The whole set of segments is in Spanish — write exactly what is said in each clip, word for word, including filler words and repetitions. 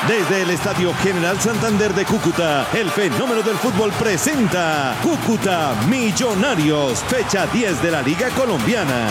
Desde el Estadio General Santander de Cúcuta, el fenómeno del fútbol presenta Cúcuta Millonarios, fecha diez de la Liga Colombiana.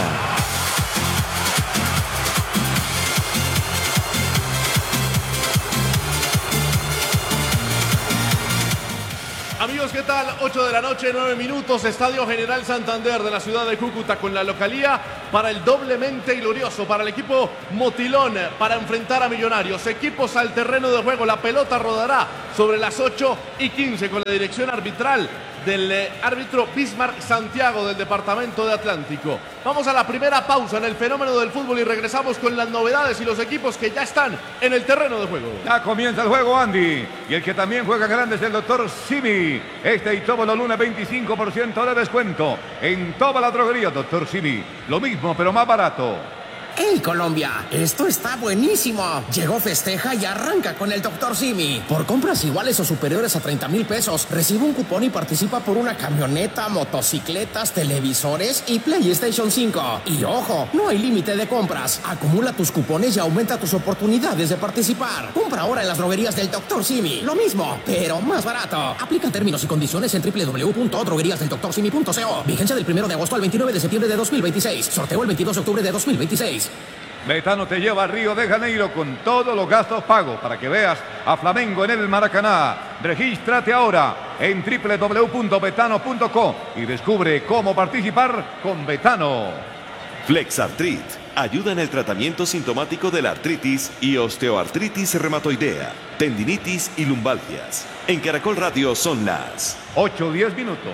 Amigos, ¿qué tal? ocho de la noche, nueve minutos, Estadio General Santander de la ciudad de Cúcuta con la localía para el doblemente glorioso, para el equipo Motilón, para enfrentar a Millonarios. Equipos al terreno de juego, la pelota rodará sobre las ocho y quince con la dirección arbitral del eh, árbitro Bismarck Santiago del departamento de Atlántico. Vamos a la primera pausa en el fenómeno del fútbol y regresamos con las novedades y los equipos que ya están en el terreno de juego. Ya comienza el juego, Andy, y el que también juega grande es el doctor Simi. Este y todo los lunes veinticinco por ciento de descuento en toda la droguería, doctor Simi. Lo mismo, pero más barato. ¡Hey, Colombia! Esto está buenísimo. Llegó, festeja y arranca con el doctor Simi. Por compras iguales o superiores a treinta mil pesos, recibe un cupón y participa por una camioneta, motocicletas, televisores y PlayStation cinco. Y ojo, no hay límite de compras. Acumula tus cupones y aumenta tus oportunidades de participar. Compra ahora en las droguerías del doctor Simi. Lo mismo, pero más barato. Aplica términos y condiciones en doble u doble u doble u punto droguerías del doctor simi punto co. Vigencia del primero de agosto al veintinueve de septiembre de dos mil veintiséis. Sorteo el veintidós de octubre de dos mil veintiséis. Betano te lleva a Río de Janeiro con todos los gastos pagos para que veas a Flamengo en el Maracaná. Regístrate ahora en doble u doble u doble u punto betano punto co y descubre cómo participar con Betano. Flexartrit ayuda en el tratamiento sintomático de la artritis y osteoartritis reumatoidea, tendinitis y lumbalgias. En Caracol Radio son las ocho diez minutos.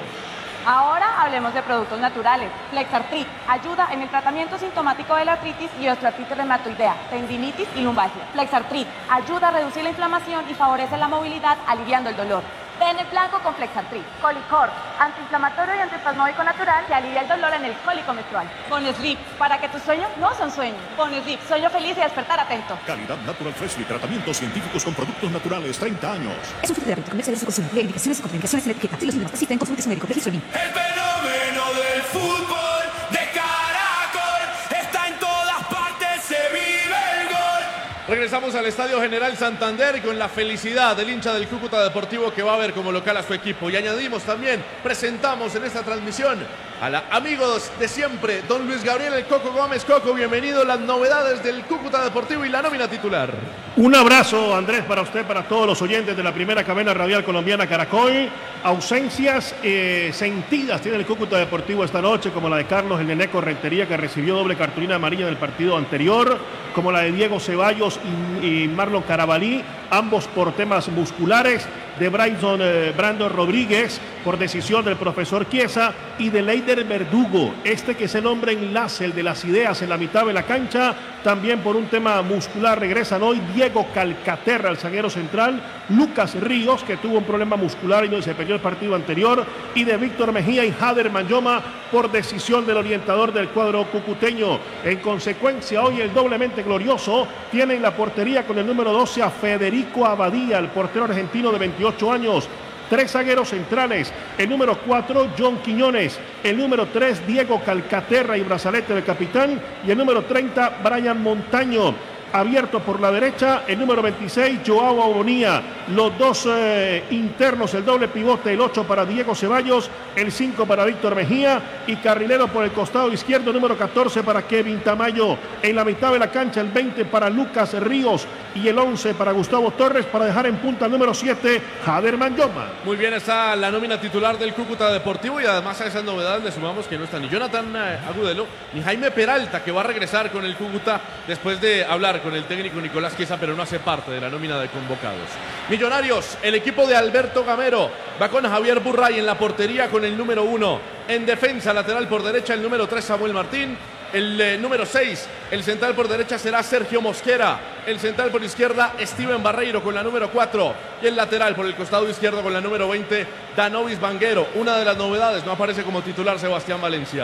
Ahora hablemos de productos naturales. Flexartrit ayuda en el tratamiento sintomático de la artritis y osteoartritis reumatoidea, tendinitis y lumbalgia. Flexartrit ayuda a reducir la inflamación y favorece la movilidad, aliviando el dolor. Ven el blanco con Flexartrit. Colicor, antiinflamatorio y antiespasmódico natural que alivia el dolor en el cólico menstrual. Con Sleep, para que tus sueños no son sueños. Con Sleep, sueño feliz y despertar atento. Calidad Natural Freshly, tratamientos científicos con productos naturales, treinta años. Es un tratamiento comercial de su consumo. Lee indicaciones y contraindicaciones en la etiqueta. Si los síntomas persisten, consulte a su médico. Registro B I M. El fenómeno del fútbol de Caracol está en todas partes, se vive el gol. Regresamos al Estadio General Santander con la felicidad del hincha del Cúcuta Deportivo que va a ver como local a su equipo. Y añadimos también, presentamos en esta transmisión a la amigos de siempre, don Luis Gabriel El Coco Gómez. Coco, bienvenido a las novedades del Cúcuta Deportivo y la nómina titular. Un abrazo, Andrés, para usted, para todos los oyentes de la primera cadena radial colombiana Caracol. Ausencias eh, sentidas tiene el Cúcuta Deportivo esta noche, como la de Carlos El Neneco Rentería, que recibió doble cartulina amarilla en el partido anterior, como la de Diego Ceballos y, y Marlon Carabalí, ambos por temas musculares, de Bryson eh, Brandon Rodríguez por decisión del profesor Chiesa y de Leider Verdugo, este que es el hombre enlace, el de las ideas en la mitad de la cancha, también por un tema muscular regresan hoy Diego Calcaterra, el zaguero central, Lucas Ríos, que tuvo un problema muscular y no se perdió el partido anterior, y de Víctor Mejía y Jader Manyoma por decisión del orientador del cuadro cucuteño. En consecuencia, hoy el doblemente glorioso tiene en la portería con el número doce a Federico Abadía, el portero argentino de veintiocho años. Tres zagueros centrales, el número cuatro, John Quiñones, el número tres, Diego Calcaterra y brazalete del capitán, y el número treinta, Brian Montaño. Abierto por la derecha, el número veintiséis, Joao Abonía. Los dos eh, internos, el doble pivote, el ocho para Diego Ceballos, el cinco para Víctor Mejía y carrilero por el costado izquierdo, número catorce para Kevin Tamayo. En la mitad de la cancha, el veinte para Lucas Ríos y el once para Gustavo Torres, para dejar en punta el número siete, Jader Manyoma. Muy bien, está la nómina titular del Cúcuta Deportivo y además a esas novedades le sumamos que no está ni Jonathan Agudelo ni Jaime Peralta, que va a regresar con el Cúcuta después de hablar con el técnico Nicolás Chiesa, pero no hace parte de la nómina de convocados. Millonarios, el equipo de Alberto Gamero va con Javier Burray en la portería con el número uno. En defensa lateral por derecha el número tres, Samuel Martín. El eh, número seis, el central por derecha será Sergio Mosquera. El central por izquierda, Steven Barreiro con la número cuatro. Y el lateral por el costado izquierdo con la número veinte, Danovis Vanguero. Una de las novedades, no aparece como titular Sebastián Valencia.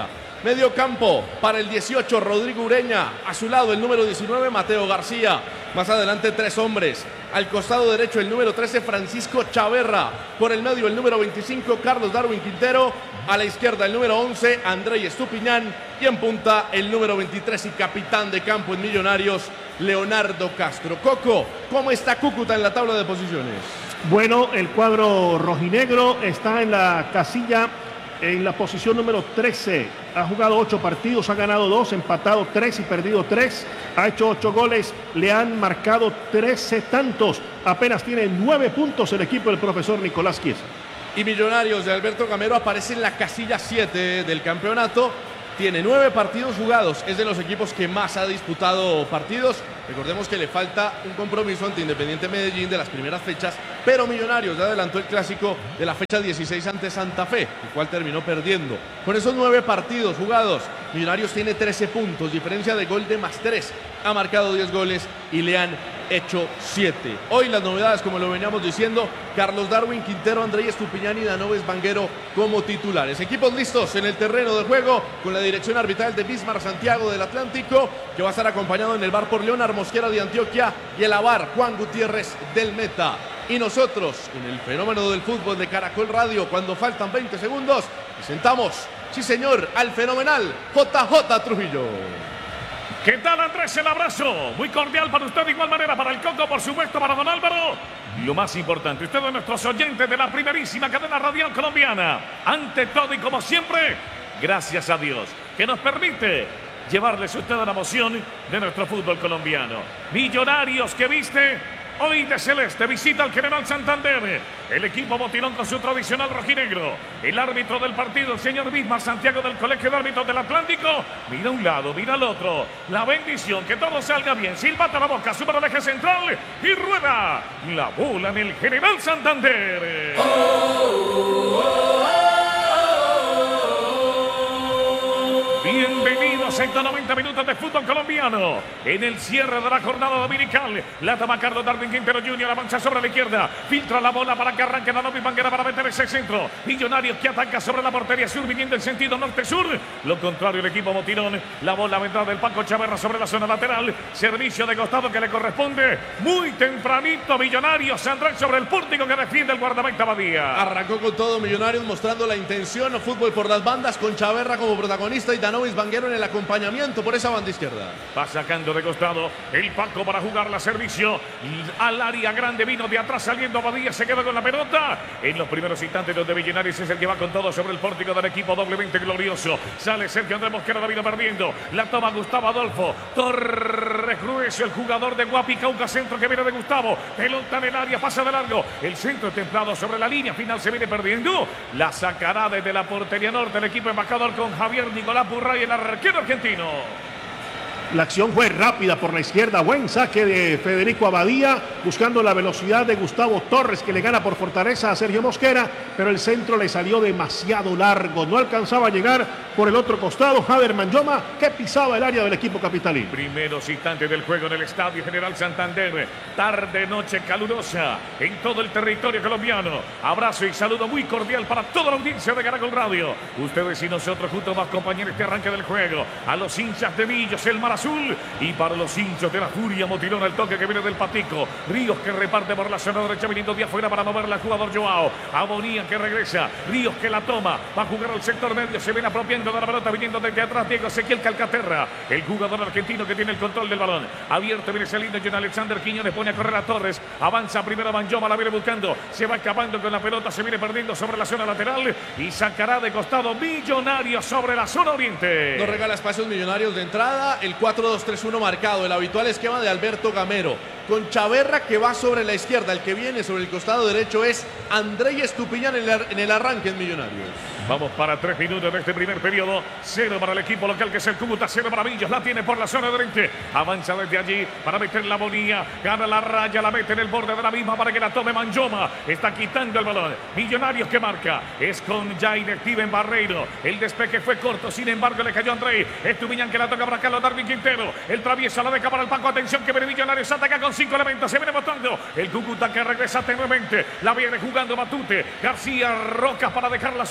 Medio campo para el dieciocho, Rodrigo Ureña. A su lado el número diecinueve, Mateo García. Más adelante tres hombres. Al costado derecho el número trece, Francisco Chaverra. Por el medio el número veinticinco, Carlos Darwin Quintero. A la izquierda el número once, André Estupiñán. Y en punta el número veintitrés y capitán de campo en Millonarios, Leonardo Castro. Coco, ¿cómo está Cúcuta en la tabla de posiciones? Bueno, el cuadro rojinegro está en la casilla, en la posición número trece. Ha jugado ocho partidos, ha ganado dos, empatado tres y perdido tres. Ha hecho ocho goles, le han marcado trece tantos. Apenas tiene nueve puntos el equipo del profesor Nicolás Chiesa. Y Millonarios de Alberto Gamero aparece en la casilla siete del campeonato. Tiene nueve partidos jugados, es de los equipos que más ha disputado partidos. Recordemos que le falta un compromiso ante Independiente Medellín de las primeras fechas, pero Millonarios ya adelantó el clásico de la fecha dieciséis ante Santa Fe, el cual terminó perdiendo. Con esos nueve partidos jugados, Millonarios tiene trece puntos, diferencia de gol de más tres. Ha marcado diez goles y le han hecho siete. Hoy las novedades, como lo veníamos diciendo, Carlos Darwin Quintero, André Estupiñán y Danoves Vanguero como titulares. Equipos listos en el terreno de juego con la dirección arbitral de Bismar Santiago del Atlántico, que va a estar acompañado en el bar por Leonardo Mosquera de Antioquia y el avar Juan Gutiérrez del Meta. Y nosotros, en el fenómeno del fútbol de Caracol Radio, cuando faltan veinte segundos, presentamos, sí señor, al fenomenal J J Trujillo. ¿Qué tal, Andrés? El abrazo muy cordial para usted, de igual manera para el Coco, por supuesto para don Álvaro. Y lo más importante, ustedes nuestros oyentes de la primerísima cadena radial colombiana. Ante todo y como siempre, gracias a Dios, que nos permite llevarles a usted la emoción de nuestro fútbol colombiano. Millonarios que viste hoy de celeste, visita al General Santander. El equipo botilón con su tradicional rojinegro. El árbitro del partido, el señor Bismar Santiago del Colegio de Árbitros del Atlántico. Mira a un lado, mira al otro. La bendición, que todo salga bien. Silbata la boca, sube al eje central y rueda la bola en el General Santander. Oh, oh, oh, oh. Bienvenidos a ciento noventa minutos de fútbol colombiano. En el cierre de la jornada dominical, la toma Carlos Darwin Quintero junior, avanza sobre la izquierda, filtra la bola para que arranque la Danoves Vanguero para meter ese centro. Millonarios que ataca sobre la portería sur, viniendo en sentido norte-sur. Lo contrario, el equipo motilón. La bola vendrá del Paco Chaverra sobre la zona lateral. Servicio de costado que le corresponde muy tempranito. Millonarios, Andrés sobre el pórtico que defiende el guardameta Badía. Arrancó con todo Millonarios, mostrando la intención, fútbol por las bandas, con Chaverra como protagonista y Danoves Vanguero en el acompañamiento por esa banda izquierda. Va sacando de costado el Paco para jugar la servicio al área grande, vino de atrás saliendo Badía, se queda con la pelota en los primeros instantes donde Millonarios es el que va con todo sobre el pórtico del equipo doblemente glorioso. Sale Sergio Andrés Mosquera, la vino perdiendo, la toma Gustavo Adolfo Torres Grueso, el jugador de Guapi Cauca, centro que viene de Gustavo, pelota en el área, pasa de largo, el centro templado sobre la línea final, se viene perdiendo, la sacará desde la portería norte el equipo embajador con Javier Nicolás Burray, el arquero argentino. La acción fue rápida por la izquierda, buen saque de Federico Abadía, buscando la velocidad de Gustavo Torres, que le gana por fortaleza a Sergio Mosquera, pero el centro le salió demasiado largo, no alcanzaba a llegar por el otro costado. Jader Manyoma, que pisaba el área del equipo capitalino. Primeros instantes del juego en el Estadio General Santander, tarde, noche calurosa en todo el territorio colombiano. Abrazo y saludo muy cordial para toda la audiencia de Caracol Radio. Ustedes y nosotros juntos vamos a acompañar este arranque del juego. A los hinchas de Millos, el Mar Azul, y para los hinchas de la Furia Motilón, el toque que viene del Patico. Ríos que reparte por la zona derecha, viniendo de afuera para moverla al jugador Joao. Abonía que regresa, Ríos que la toma, va a jugar al sector medio, se viene apropiando de la pelota, viniendo desde atrás Diego Ezequiel Calcaterra, el jugador argentino que tiene el control del balón. Abierto viene saliendo John Alexander Quiñones, pone a correr a Torres, avanza primero Manyoma, la viene buscando, se va escapando con la pelota, se viene perdiendo sobre la zona lateral y sacará de costado Millonarios sobre la zona oriente. No regala espacios Millonarios de entrada, el cuatro dos tres uno marcado, el habitual esquema de Alberto Gamero, con Chaverra que va sobre la izquierda, el que viene sobre el costado derecho es André Estupiñán en el, en el arranque en Millonarios. Vamos para tres minutos de este primer periodo. Cero para el equipo local que es el Cúcuta, cero para Millos, la tiene por la zona de frente. Avanza desde allí para meter la bonía, gana la raya, la mete en el borde de la misma para que la tome Manyoma. Está quitando el balón. Millonarios que marca, es con Jair Steven Barreiro. El despeje fue corto, sin embargo le cayó André Estupiñán que la toca para Carlos Darwin Quintero. El travieso la deja para el Paco, atención que viene Millonarios, ataca con cinco elementos, se viene botando. El Cúcuta que regresa tenuemente, la viene jugando Matute. García Rocas para dejarla sobre el sector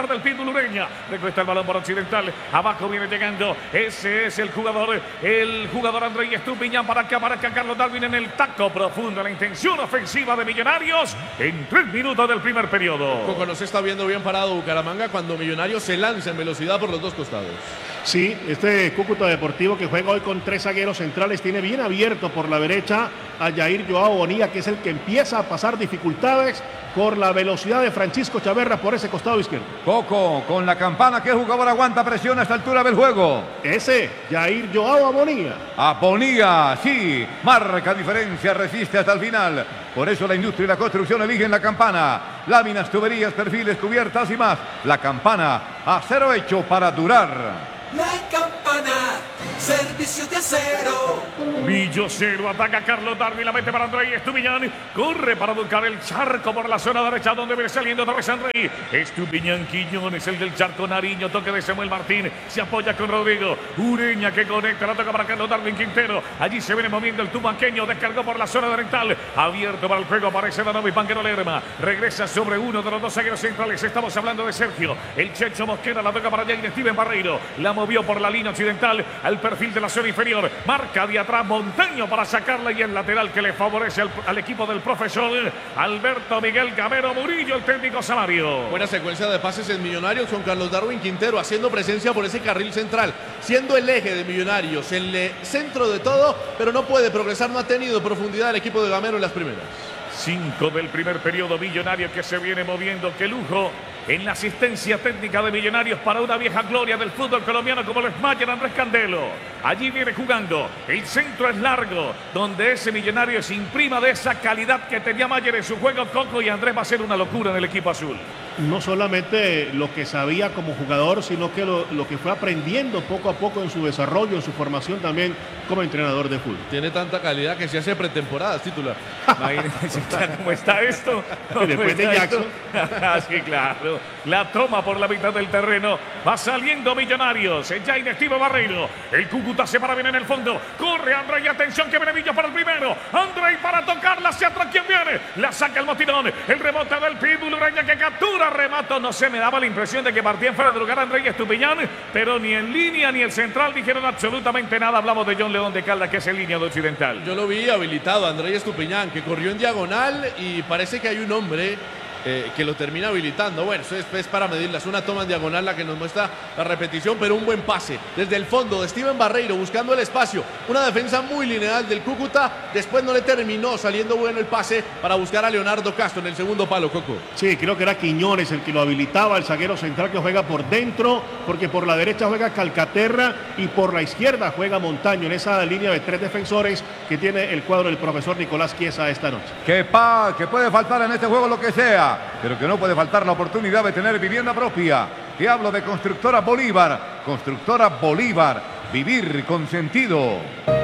corner del Pitbull Ureña. Recuesta el balón por Occidental. Abajo viene llegando. Ese es el jugador. El jugador André Estupiñán para que aparezca Carlos Darwin en el taco profundo. La intención ofensiva de Millonarios en tres minutos del primer periodo. Coco, no se está viendo bien parado Bucaramanga cuando Millonarios se lanza en velocidad por los dos costados. Sí, este Cúcuta Deportivo que juega hoy con tres zagueros centrales tiene bien abierto por la derecha a Yair Joao Bonilla, que es el que empieza a pasar dificultades por la velocidad de Francisco Chaverra por ese costado izquierdo. Coco, con la campana, ¿qué jugador aguanta presión a esta altura del juego? Ese, Yair Joao Bonilla. A Bonilla, sí, marca diferencia, resiste hasta el final. Por eso la industria y la construcción eligen la campana. Láminas, tuberías, perfiles, cubiertas y más. La campana, acero hecho para durar. La campana, servicio de acero. Millo cero, ataca Carlos Darwin, la mete para André Estupiñán. Corre para buscar el charco por la zona derecha donde viene saliendo Torres André. Estupiñán, Quiñones, el del charco, Nariño, toque de Samuel Martín. Se apoya con Rodrigo. Ureña que conecta, la toca para Carlos Darwin Quintero. Allí se viene moviendo el tumaqueño, descargó por la zona oriental. Abierto para el juego, aparece Danovi Panquero Lerma. Regresa sobre uno de los dos zagueros centrales. Estamos hablando de Sergio. El Checho Mosquera, la toca para Jair Steven Barreiro. La movió por la línea occidental al perfil de la zona inferior. Marca de atrás Montaño para sacarla y el lateral que le favorece al, al equipo del profesor Alberto Miguel Gamero Murillo, el técnico Samario. Buena secuencia de pases en Millonarios con Carlos Darwin Quintero haciendo presencia por ese carril central, siendo el eje de Millonarios, el eh, centro de todo, pero no puede progresar, no ha tenido profundidad el equipo de Gamero en las primeras. Cinco del primer periodo, Millonario que se viene moviendo. Qué lujo en la asistencia técnica de Millonarios para una vieja gloria del fútbol colombiano como lo es Mayer Andrés Candelo. Allí viene jugando. El centro es largo, donde ese Millonario se imprima de esa calidad que tenía Mayer en su juego. Coco, y Andrés va a ser una locura en el equipo azul. No solamente lo que sabía como jugador, sino que lo, lo que fue aprendiendo poco a poco en su desarrollo, en su formación también como entrenador de fútbol. Tiene tanta calidad que se hace pretemporadas, titular. Imagínense cómo está esto. Y después de Jackson. Sí, claro. La toma por la mitad del terreno. Va saliendo Millonarios. Ya inactivo Barreiro. El Cúcuta se para bien en el fondo. Corre André y atención que viene Villa para el primero. André para tocarla hacia atrás. ¿Quién viene? La saca el motinón. El rebote del Pitbull Ureña que captura. Remato. No sé, me daba la impresión de que partía fuera de lugar André Estupiñán. Pero ni en línea ni el central dijeron absolutamente nada. Hablamos de John León de Caldas, que es en línea de Occidental. Yo lo vi habilitado, André Estupiñán, que corrió en diagonal y parece que hay un hombre Eh, que lo termina habilitando. Bueno, eso es, es para medirlas. Una toma en diagonal la que nos muestra la repetición, pero un buen pase desde el fondo de Steven Barreiro buscando el espacio. Una defensa muy lineal del Cúcuta. Después no le terminó saliendo bueno el pase para buscar a Leonardo Castro en el segundo palo, Coco. Sí, creo que era Quiñones el que lo habilitaba, el zaguero central que juega por dentro, porque por la derecha juega Calcaterra y por la izquierda juega Montaño en esa línea de tres defensores que tiene el cuadro del profesor Nicolás Chiesa esta noche. Que, pa, que puede faltar en este juego lo que sea, pero que no puede faltar la oportunidad de tener vivienda propia. Te hablo de Constructora Bolívar. Constructora Bolívar. Vivir con sentido.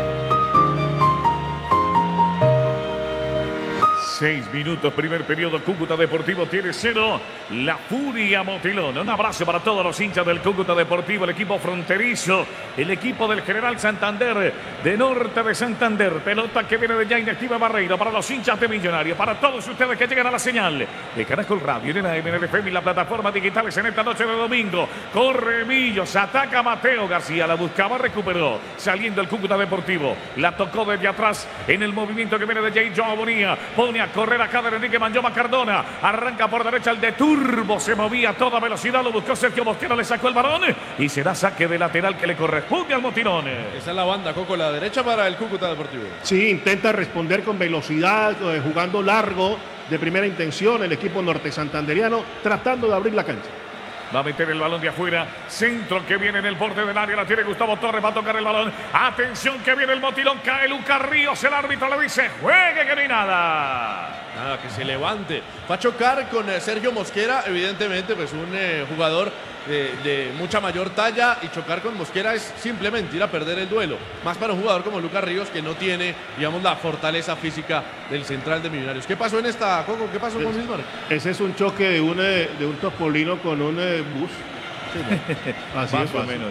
Seis minutos, primer periodo. Cúcuta Deportivo tiene cero. La Furia Motilón. Un abrazo para todos los hinchas del Cúcuta Deportivo, el equipo fronterizo, el equipo del General Santander, de norte de Santander. Pelota que viene de ya inactiva Barreiro para los hinchas de Millonarios, para todos ustedes que llegan a la señal de Caracol Radio, en la M N F M y las plataformas digitales en esta noche de domingo. Corre Millos, ataca Mateo García, la buscaba, recuperó. Saliendo el Cúcuta Deportivo, la tocó desde atrás en el movimiento que viene de Jair Joao Bonilla. Pone a correr acá de Enrique Manlloma Cardona. Arranca por derecha el de Turbo. Se movía a toda velocidad. Lo buscó Sergio Mosquera. Le sacó el balón. Y será saque de lateral que le corresponde al Motinón. Esa es la banda, Coco. La derecha para el Cúcuta Deportivo. Sí, intenta responder con velocidad, eh, jugando largo de primera intención el equipo norte santanderiano, tratando de abrir la cancha. Va a meter el balón de afuera. Centro que viene en el borde del área. La tiene Gustavo Torres. Va a tocar el balón. Atención que viene el motilón. Cae Lucas Ríos. El árbitro le dice: juegue, que no hay nada. Nada, que se levante. Va a chocar con eh, Sergio Mosquera. Evidentemente, pues un eh, jugador de, de mucha mayor talla. Y chocar con Mosquera es simplemente ir a perder el duelo. Más para un jugador como Lucas Ríos, que no tiene, digamos, la fortaleza física del central de Millonarios. ¿Qué pasó en esta, Coco? ¿Qué pasó con Bismarck? Ese es un choque de un, de un topolino con un eh, bus. Sí, ¿no? Así más es, o así. menos, ¿no?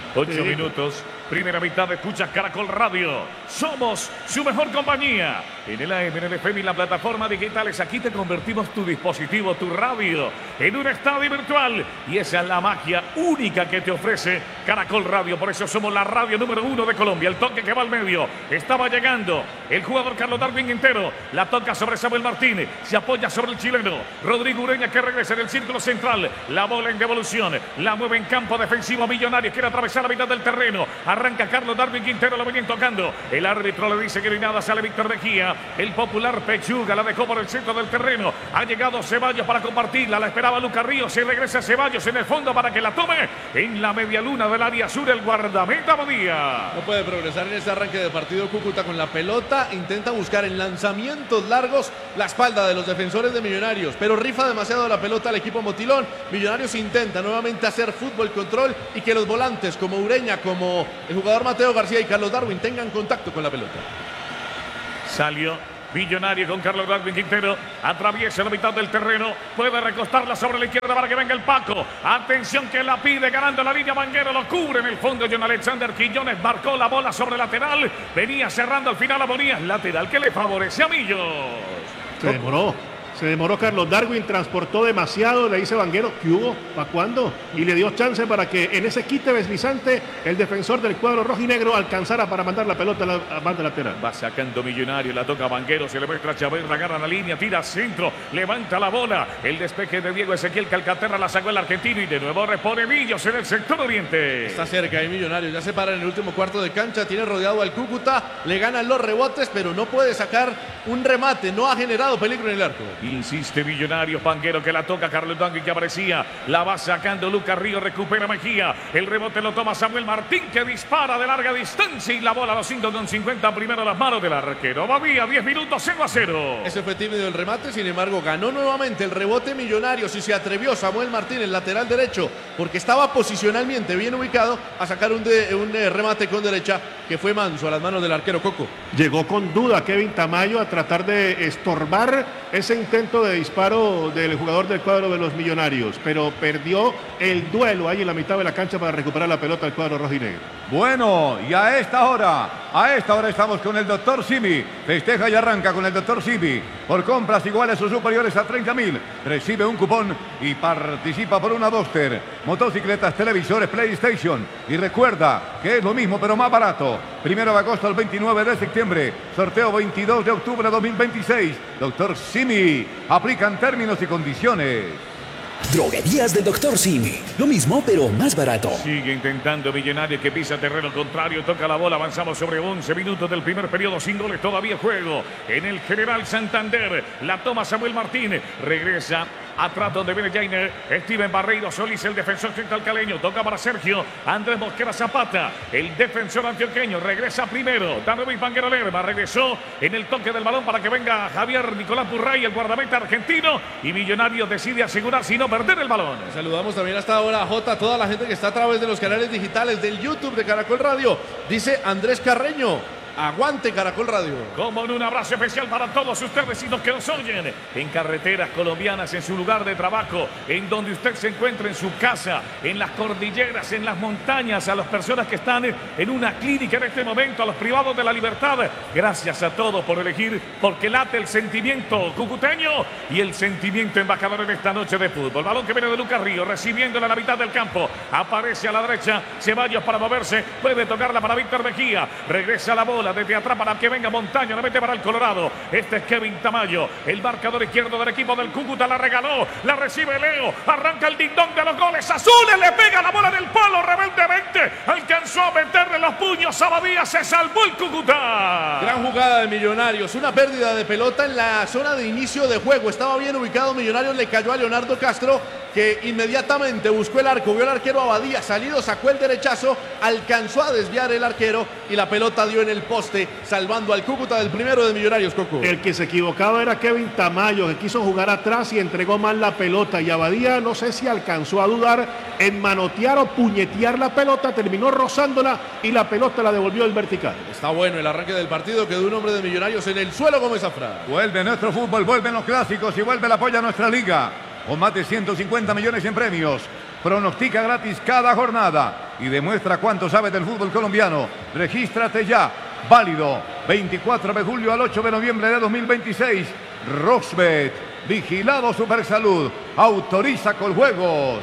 Ocho Sí. minutos, primera mitad de Escucha Caracol Radio. Somos su mejor compañía. En el A M, en el F M y la plataforma digitales, aquí te convertimos tu dispositivo, tu radio, en un estadio virtual. Y esa es la magia única que te ofrece Caracol Radio. Por eso somos la radio número uno de Colombia. El toque que va al medio. Estaba llegando el jugador Carlos Darwin Quintero. La toca sobre Samuel Martínez. Se apoya sobre el chileno Rodrigo Ureña, que regresa en el círculo central. La bola en devolución. La mueve en campo defensivo Millonarios. Quiere atravesar la mitad del terreno. Arranca Carlos Darwin Quintero. Lo venían tocando. El árbitro le dice que no hay nada. Sale Víctor Mejía. El popular Pechuga la dejó por el centro del terreno. Ha llegado Ceballos para compartirla. La esperaba Lucas Ríos. Se regresa Ceballos en el fondo para que la tome en la media luna del área sur. El guardameta Badía. No puede progresar en este arranque de partido Cúcuta con la pelota. Intenta buscar en lanzamientos largos la espalda de los defensores de Millonarios, pero rifa demasiado la pelota al equipo Motilón. Millonarios intenta nuevamente hacer fútbol control y que los volantes como Ureña, como el jugador Mateo García y Carlos Darwin tengan contacto con la pelota. Salió Millonario con Carlos Darwin Quintero. Atraviesa la mitad del terreno. Puede recostarla sobre la izquierda para que venga el Paco. Atención que la pide ganando la línea. Vanguero lo cubre en el fondo. John Alexander Quiñones marcó la bola sobre lateral. Venía cerrando al final a Bonías. Lateral que le favorece a Millos. Se demoró. Se demoró Carlos Darwin, transportó demasiado, le dice Vanguero, ¿qué hubo? ¿Para cuándo? Y le dio chance para que en ese quite deslizante el defensor del cuadro rojinegro alcanzara para mandar la pelota a la a banda lateral. Va sacando Millonario, la toca Vanguero, se le muestra a Chaverra, agarra la línea, tira centro, levanta la bola. El despeje de Diego Ezequiel Calcaterra la sacó el argentino y de nuevo repone Millos en el sector oriente. Está cerca de Millonarios, ya se para en el último cuarto de cancha, tiene rodeado al Cúcuta, le ganan los rebotes, pero no puede sacar un remate, no ha generado peligro en el arco. Insiste Millonarios, Vanguero que la toca, Carlos Darwin que aparecía, la va sacando Lucas Río, recupera Mejía, el rebote lo toma Samuel Martín que dispara de larga distancia y la bola a los cinco con cincuenta primero las manos del arquero. Babía, diez minutos, cero a cero. Ese fue tímido el remate, sin embargo ganó nuevamente el rebote Millonarios y se atrevió Samuel Martín, el lateral derecho, porque estaba posicionalmente bien ubicado a sacar un, de, un eh, remate con derecha que fue manso a las manos del arquero Coco. Llegó con duda Kevin Tamayo a tratar de estorbar ese intento de disparo del jugador del cuadro de los Millonarios, pero perdió el duelo ahí en la mitad de la cancha para recuperar la pelota del cuadro rojinegro. Bueno, y a esta hora, a esta hora estamos con el doctor Simi. Festeja y arranca con el doctor Simi. Por compras iguales o superiores a treinta mil, recibe un cupón y participa por una Boxster, motocicletas, televisores, PlayStation. Y recuerda que es lo mismo pero más barato. Primero de agosto al veintinueve de septiembre, sorteo veintidós de octubre de dos mil veintiséis. doctor Simi, aplican términos y condiciones. Droguerías del doctor Simi. Lo mismo, pero más barato. Sigue intentando Millonario que pisa terreno contrario. Toca la bola. Avanzamos sobre once minutos del primer periodo. Sin goles todavía juego. En el General Santander. La toma Samuel Martínez. Regresa atrás donde viene Jainer. Steven Barreiro Solís, el defensor central caleño. Toca para Sergio Andrés Mosquera Zapata. El defensor antioqueño. Regresa primero. David Vanguero Lerma. Regresó en el toque del balón para que venga Javier Nicolás Burray, el guardameta argentino. Y Millonarios decide asegurar si no perder el balón. Saludamos también hasta ahora a Jota, a toda la gente que está a través de los canales digitales del YouTube de Caracol Radio. Dice Andrés Carreño, aguante Caracol Radio. Como en un abrazo especial para todos ustedes y los que nos oyen en carreteras colombianas, en su lugar de trabajo, en donde usted se encuentra, en su casa, en las cordilleras, en las montañas, a las personas que están en una clínica en este momento, a los privados de la libertad. Gracias a todos por elegir, porque late el sentimiento cucuteño y el sentimiento embajador en esta noche de fútbol. Balón que viene de Lucas Río, recibiéndola a la mitad del campo. Aparece a la derecha Ceballos para moverse, puede tocarla para Víctor Mejía. Regresa la bola desde atrás para que venga Montaño, la mete para el Colorado. Este es Kevin Tamayo, el marcador izquierdo del equipo del Cúcuta. La regaló, la recibe Leo, arranca el ding-dong de los goles azules, le pega la bola del palo rebeldemente, alcanzó a meterle los puños a Badía, se salvó el Cúcuta. Gran jugada de Millonarios, una pérdida de pelota en la zona de inicio de juego, estaba bien ubicado Millonarios, le cayó a Leonardo Castro, que inmediatamente buscó el arco, vio el arquero Abadía, salido, sacó el derechazo, alcanzó a desviar el arquero y la pelota dio en el poste, salvando al Cúcuta del primero de Millonarios, Coco. El que se equivocaba era Kevin Tamayo, que quiso jugar atrás y entregó mal la pelota, y Abadía no sé si alcanzó a dudar en manotear o puñetear la pelota, terminó rozándola y la pelota la devolvió el vertical. Está bueno el arranque del partido, quedó un hombre de Millonarios en el suelo, Gómez Zafra. Vuelve nuestro fútbol, vuelven los clásicos y vuelve el apoyo a nuestra liga. con más de ciento cincuenta millones en premios. Pronostica gratis cada jornada y demuestra cuánto sabes del fútbol colombiano. Regístrate ya. Válido veinticuatro de julio al ocho de noviembre de dos mil veintiséis. Rosbet, vigilado Supersalud, autoriza con juegos.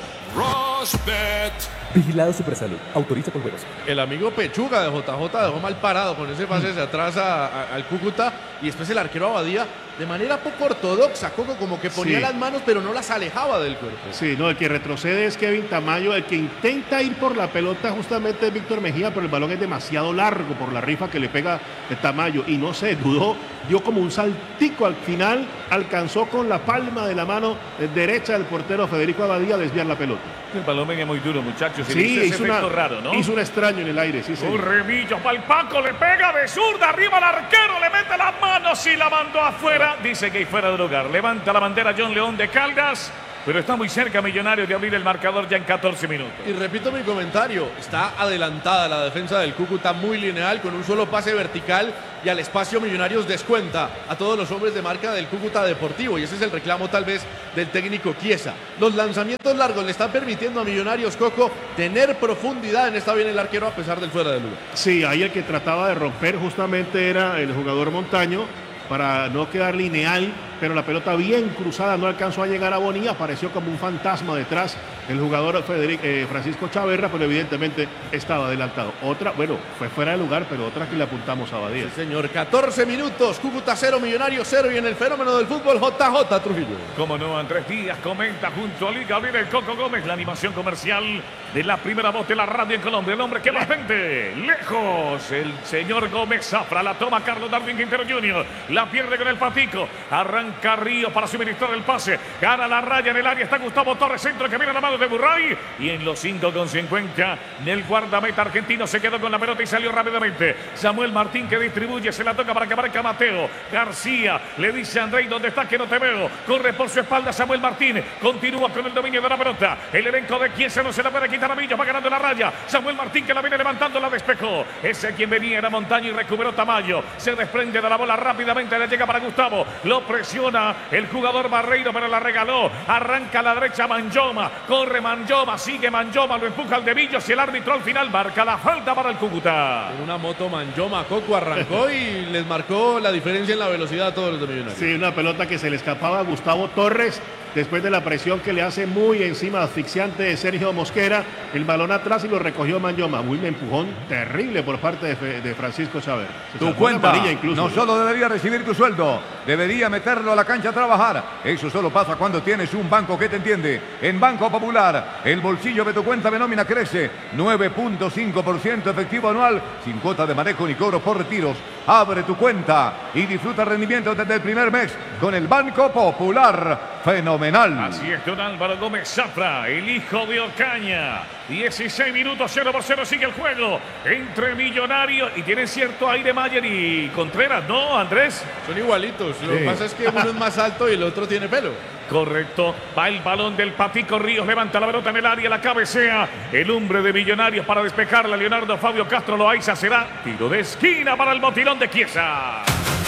Rosbet. Vigilado Supersalud, autoriza con juegos. El amigo Pechuga de J J dejó mal parado con ese pase hacia atrás a, a, al Cúcuta, y después el arquero Abadía, de manera poco ortodoxa, Coco, como que ponía Sí. las manos pero no las alejaba del cuerpo. Sí, no, el que retrocede es Kevin Tamayo, el que intenta ir por la pelota justamente es Víctor Mejía, pero el balón es demasiado largo por la rifa que le pega de Tamayo y no se dudó, dio como un saltico al final, alcanzó con la palma de la mano derecha del portero Federico Abadía a desviar la pelota. El balón venía muy duro, muchachos. Sí, ese hizo, una, efecto raro, ¿no? hizo un extraño en el aire, sí, señor. Un remillo para el Paco, le pega de zurda, arriba al arquero, le mete las manos y la mandó afuera. Dice que hay fuera de lugar. Levanta la bandera John León de Caldas, pero está muy cerca Millonarios de abrir el marcador ya en catorce minutos. Y repito mi comentario, está adelantada la defensa del Cúcuta, muy lineal, con un solo pase vertical, y al espacio Millonarios descuenta a todos los hombres de marca del Cúcuta Deportivo, y ese es el reclamo tal vez del técnico Chiesa. Los lanzamientos largos le están permitiendo a Millonarios, Coco, tener profundidad en esta bien el arquero a pesar del fuera de lugar. Sí, ahí el que trataba de romper justamente era el jugador Montaño, para no quedar lineal, pero la pelota bien cruzada no alcanzó a llegar a Bonilla, apareció como un fantasma detrás el jugador Federico, eh, Francisco Chaverra, pero evidentemente estaba adelantado. Otra, bueno, fue fuera de lugar, pero otra que le apuntamos a Badía. Sí, señor, catorce minutos, Cúcuta cero, Millonarios cero, y en el fenómeno del fútbol J J Trujillo. Como no, Andrés Díaz comenta junto a Liga Gabriel el Coco Gómez, la animación comercial de la primera voz de la radio en Colombia, el hombre que más vende, lejos, el señor Gómez Zafra, la toma Carlos Darwin Quintero junior, la pierde con el Patico, arranca Ríos para suministrar el pase, gana la raya en el área, está Gustavo Torres, centro que viene a la mano de Burray, y en los cinco con cincuenta, el guardameta argentino se quedó con la pelota y salió rápidamente. Samuel Martín que distribuye, se la toca para que aparezca Mateo García, le dice a Andrei, ¿dónde estás que no te veo? Corre por su espalda Samuel Martín, continúa con el dominio de la pelota, el elenco de Chiesa no se la puede quitar a Millos, va ganando la raya, Samuel Martín que la viene levantando, la despejó, ese quien venía era Montaño y recuperó Tamayo, se desprende de la bola rápidamente, le llega para Gustavo, lo presiona el jugador Barreiro, pero la regaló, arranca a la derecha Manjoma, corre Manjoma, sigue Manjoma, lo empuja al de Millos y el árbitro al final marca la falta para el Cúcuta. En una moto Manjoma, Coco arrancó y les marcó la diferencia en la velocidad a todos los de Millonarios. Sí, una pelota que se le escapaba a Gustavo Torres después de la presión que le hace muy encima asfixiante de Sergio Mosquera, el balón atrás y lo recogió Manjoma. Muy un empujón terrible por parte de, de Francisco Chávez. Tu cuenta incluso, no solo debería recibir tu sueldo, debería meterlo a la cancha a trabajar. Eso solo pasa cuando tienes un banco que te entiende. En Banco Popular, el bolsillo de tu cuenta de nómina crece nueve punto cinco por ciento efectivo anual, sin cuota de manejo ni cobro por retiros. Abre tu cuenta y disfruta rendimiento desde el primer mes con el Banco Popular. Fenomenal. Así es, don Álvaro Gómez Zafra, el hijo de Ocaña. dieciséis minutos, cero por cero sigue el juego entre Millonarios y tienen cierto aire Mayer y Contreras, ¿no, Andrés? Son igualitos, lo Sí. que pasa es que uno es más alto y el otro tiene pelo. Correcto, va el balón del Patico Ríos, levanta la pelota en el área, la cabecea, el hombre de Millonarios para despejarla, Leonardo Fabio Castro Loaiza, será tiro de esquina para el botilón de Chiesa.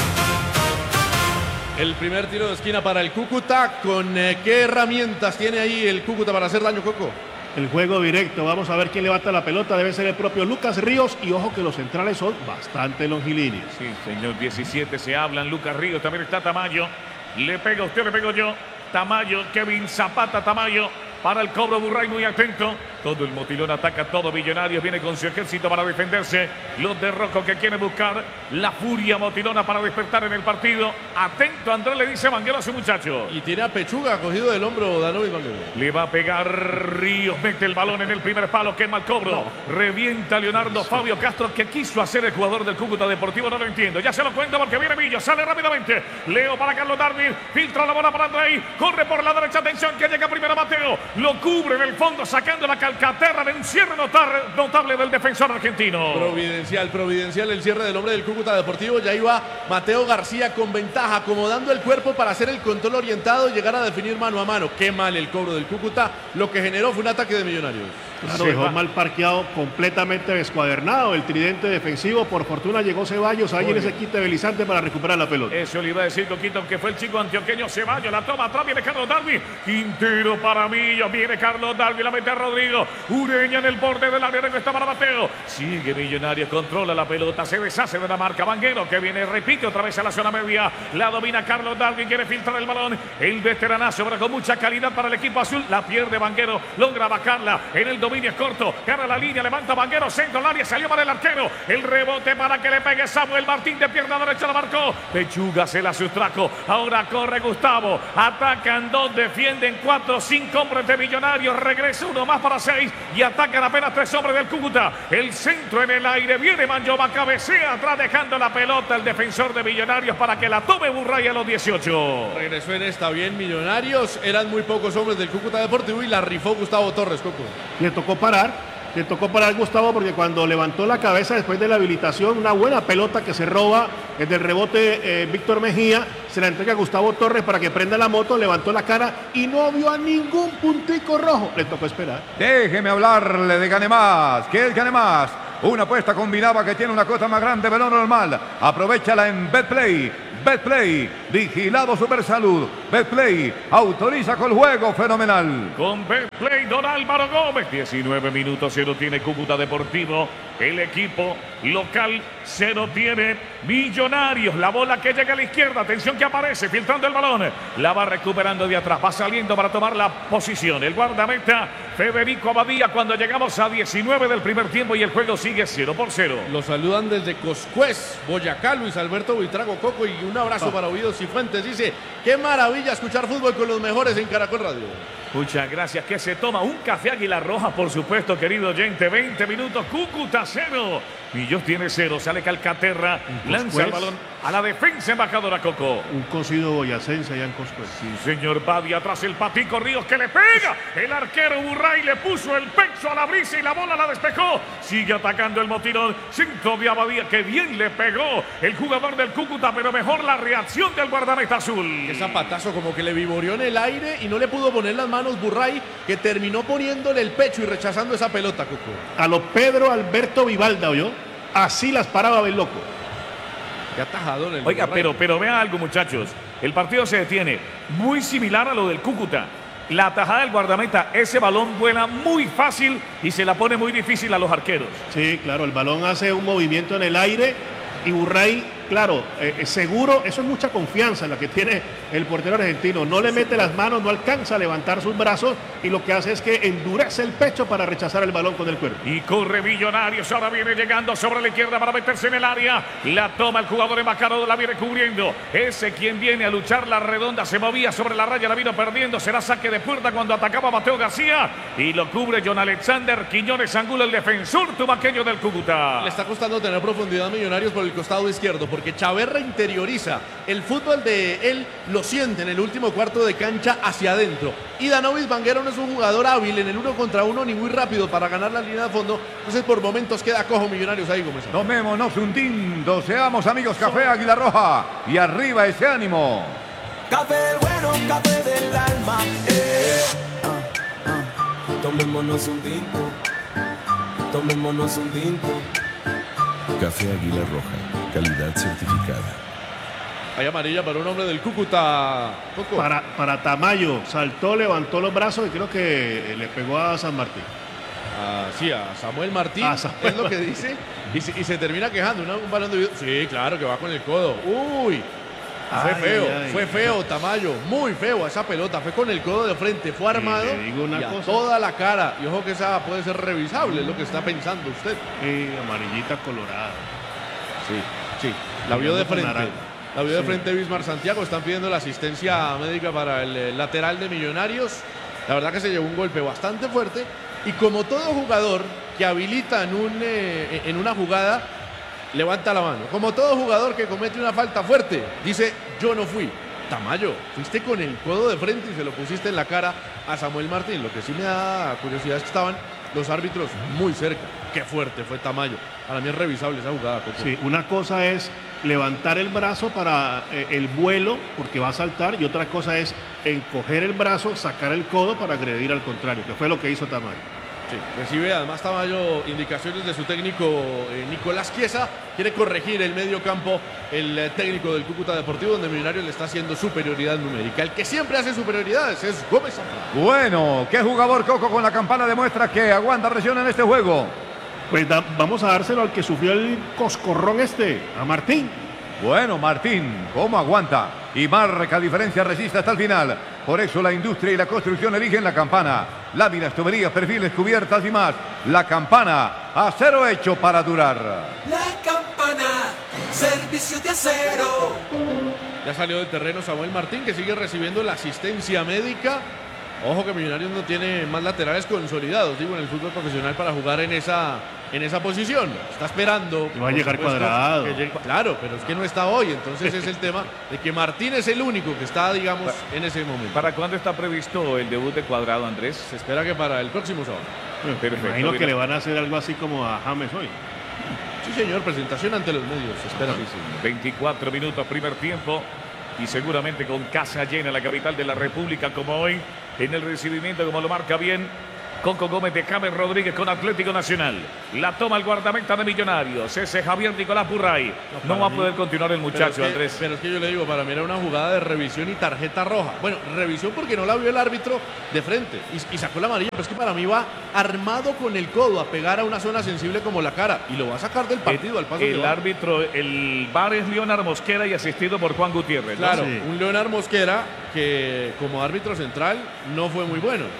El primer tiro de esquina para el Cúcuta, ¿con eh, qué herramientas tiene ahí el Cúcuta para hacer daño, Coco? El juego directo, vamos a ver quién levanta la pelota, debe ser el propio Lucas Ríos y ojo que los centrales son bastante longilíneos. Sí, señor, diecisiete se hablan, Lucas Ríos, también está Tamayo, le pega usted, le pego yo, Tamayo, Kevin Zapata Tamayo, para el cobro Burray muy atento, todo el motilón ataca, todo Millonarios viene con su ejército para defenderse, los de Rocco que quiere buscar la furia motilona para despertar en el partido, atento Andrés le dice Manguero a su muchacho. Y tiene a Pechuga cogido del hombro Danovis Manguero. Le va a pegar Ríos, mete el balón en el primer palo, quema el cobro, no. Revienta Leonardo Fabio Castro, que quiso hacer el jugador del Cúcuta Deportivo, no lo entiendo, ya se lo cuento porque viene Millos, sale rápidamente, Leo para Carlos Darwin, filtra la bola para Andrei, corre por la derecha, atención que llega primero Mateo, lo cubre en el fondo sacando la calcaterra de un cierre notar, notable del defensor argentino. Providencial, providencial el cierre del hombre del Cúcuta Deportivo, ya iba Mateo García con ventaja, acomodando el cuerpo para hacer el control orientado y llegar a definir mano a mano. Qué mal el cobro del Cúcuta, lo que generó fue un ataque de Millonarios. Claro, dejó mal parqueado, completamente descuadernado el tridente defensivo. Por fortuna llegó Ceballos ahí en ese quite belizante para recuperar la pelota. Eso le iba a decir Coquito, que fue el chico antioqueño Ceballos. La toma atrás, viene Carlos Darwin. Quintero para Millo, viene Carlos Darwin, la mete a Rodrigo. Ureña en el borde del área, está para Mateo. Sigue Millonarios, controla la pelota, se deshace de la marca. Vanguero que viene, repite otra vez a la zona media. La domina Carlos Darwin, quiere filtrar el balón. El veteranazo, pero con mucha calidad para el equipo azul. La pierde Vanguero, logra bajarla en el dominio es corto, gana la línea, levanta Vanguero, centro al área, salió para el arquero, el rebote para que le pegue Samuel Martín de pierna derecha, la marcó, Pechuga se la sustrajo, ahora corre Gustavo, atacan dos, defienden cuatro, cinco hombres de Millonarios, regresa uno más para seis y atacan apenas tres hombres del Cúcuta, el centro en el aire, viene Manjova, cabecea atrás dejando la pelota el defensor de Millonarios para que la tome Burray a los dieciocho. Regresó en esta bien Millonarios, eran muy pocos hombres del Cúcuta Deportivo y la rifó Gustavo Torres, Coco. Le tocó parar, le tocó parar Gustavo porque cuando levantó la cabeza después de la habilitación, una buena pelota que se roba desde el rebote eh, Víctor Mejía, se la entrega a Gustavo Torres para que prenda la moto, levantó la cara y no vio a ningún puntico rojo. Le tocó esperar. Déjeme hablarle de Gane Más. ¿Qué es Gane Más? Una apuesta combinada que tiene una cuota más grande de lo normal. Aprovechala en Betplay. Betplay, vigilado Supersalud. Betplay, autoriza con juego fenomenal. Con Betplay, don Álvaro Gómez. diecinueve minutos, cero tiene Cúcuta Deportivo. El equipo local cero tiene Millonarios. La bola que llega a la izquierda. Atención que aparece, filtrando el balón. La va recuperando de atrás. Va saliendo para tomar la posición. El guardameta Federico Abadía cuando llegamos a diecinueve del primer tiempo y el juego sigue cero por cero. Lo saludan desde Coscuez, Boyacá, Luis Alberto Buitrago Coco, y un abrazo Ah. para Ovidio Cifuentes. Dice, qué maravilla escuchar fútbol con los mejores en Caracol Radio. Muchas gracias. Que se toma un café Águila Roja, por supuesto, querido oyente. veinte minutos, Cúcuta cero. Millos tiene cero. Sale Calcaterra, lanza el balón a la defensa embajadora Coco. Un cocido boyacense allá en Coscuez. Sí, señor Badia, atrás el Patico Ríos que le pega. El arquero Burray le puso el pecho a la brisa y la bola la despejó. Sigue atacando el Motirón. Centro de Abadía, que bien le pegó el jugador del Cúcuta, pero mejor la reacción del guardameta azul. Qué zapatazo, como que le vivoreó en el aire y no le pudo poner las manos Burray, que terminó poniéndole el pecho y rechazando esa pelota, Coco. A lo Pedro Alberto Vivalda, ¿oyó? Así las paraba el loco. Qué atajadón el Oiga, Burray. pero, pero vean algo, muchachos. El partido se detiene. Muy similar a lo del Cúcuta. La atajada del guardameta, ese balón vuela muy fácil y se la pone muy difícil a los arqueros. Sí, claro, el balón hace un movimiento en el aire y Burray, claro, eh, seguro, eso es mucha confianza la que tiene el portero argentino. No le mete las manos, no alcanza a levantar sus brazos y lo que hace es que endurece el pecho para rechazar el balón con el cuerpo. Y corre Millonarios, ahora viene llegando sobre la izquierda para meterse en el área. La toma el jugador embajador, la viene cubriendo. Ese quien viene a luchar la redonda, se movía sobre la raya, la vino perdiendo. Será saque de puerta cuando atacaba Mateo García. Y lo cubre John Alexander Quiñones Angulo, el defensor tubaqueño del Cúcuta. Le está costando tener profundidad a Millonarios por el costado izquierdo, porque Chaverra interioriza el fútbol de él, lo siente en el último cuarto de cancha hacia adentro. Y Danovis Vanguero no es un jugador hábil en el uno contra uno ni muy rápido para ganar la línea de fondo. Entonces por momentos queda cojo Millonarios ahí, Gómez. Tomémonos un tinto, seamos amigos, café Águila Roja y arriba ese ánimo. Café bueno, café del alma. Eh. Ah, ah. Tomémonos un tinto. Tomémonos un tinto. Café Águila Roja, calidad certificada. Hay amarilla para un hombre del Cúcuta. Coco. Para, para Tamayo, saltó, levantó los brazos y creo que le pegó a San Martín. Ah, sí, a Samuel Martín, A Samuel es lo que dice, y se, y se termina quejando, ¿no? Un balón de video. Sí, claro, que va con el codo. Uy, fue Ay, feo, ay, ay. fue feo, Tamayo, muy feo esa pelota, fue con el codo de frente, fue armado le digo una y a cosa. toda la cara. Y ojo que esa puede ser revisable, es lo que está pensando usted. Y amarillita colorada. Sí, sí, la vio de Con frente. naranja. La vio de Sí. frente Bismar Santiago, están pidiendo la asistencia médica para el eh, lateral de Millonarios. La verdad que se llevó un golpe bastante fuerte y como todo jugador que habilita en, un, eh, en una jugada, levanta la mano. Como todo jugador que comete una falta fuerte, dice, yo no fui. Tamayo, fuiste con el codo de frente y se lo pusiste en la cara a Samuel Martín. Lo que sí me da curiosidad es que estaban los árbitros muy cerca. Qué fuerte fue Tamayo. Para mí es revisable esa jugada, Coco. Sí, una cosa es levantar el brazo para eh, el vuelo, porque va a saltar, y otra cosa es encoger el brazo, sacar el codo para agredir al contrario, que fue lo que hizo Tamayo. Sí, recibe además Tamayo indicaciones de su técnico eh, Nicolás Chiesa. Quiere corregir el medio campo el eh, técnico del Cúcuta Deportivo, donde Millonarios le está haciendo superioridad numérica. El que siempre hace superioridades es Gómez Zambrano. Bueno, ¿qué jugador Coco con la campana demuestra que aguanta presión en este juego? Pues da, vamos a dárselo al que sufrió el coscorrón este, a Martín. Bueno, Martín, ¿cómo aguanta? Y marca diferencia, resiste hasta el final. Por eso la industria y la construcción eligen la campana. Láminas, tuberías, perfiles, cubiertas y más. La campana, acero hecho para durar. La campana, servicio de acero. Ya salió del terreno Samuel Martín, que sigue recibiendo la asistencia médica. Ojo que Millonarios no tiene más laterales consolidados, digo, en el fútbol profesional para jugar en esa, en esa posición. Está esperando. Va a llegar supuesto, Cuadrado. Que llegue, claro, pero es que no está hoy. Entonces es el tema de que Martín es el único que está, digamos, en ese momento. ¿Para cuándo está previsto el debut de Cuadrado, Andrés? Se espera que para el próximo sábado. Perfecto. Me imagino que le van a hacer algo así como a James hoy. Sí, señor, presentación ante los medios. Se espera. Sí, sí. veinticuatro minutos, primer tiempo. Y seguramente con casa llena la capital de la República como hoy. En el recibimiento, como lo marca bien Coco Gómez de James Rodríguez con Atlético Nacional. La toma el guardameta de Millonarios. Ese Javier Nicolás Burray. No, no va mí, a poder continuar el muchacho, pero es que, Andrés. Pero es que yo le digo, para mí era una jugada de revisión y tarjeta roja. Bueno, revisión porque no la vio el árbitro de frente y, y sacó la amarilla. Pero es que para mí va armado con el codo a pegar a una zona sensible como la cara. Y lo va a sacar del partido el, al paso El árbitro, el V A R es Leonard Mosquera y asistido por Juan Gutiérrez. Claro, ¿no? Sí. Un Leonard Mosquera que como árbitro central no fue muy bueno.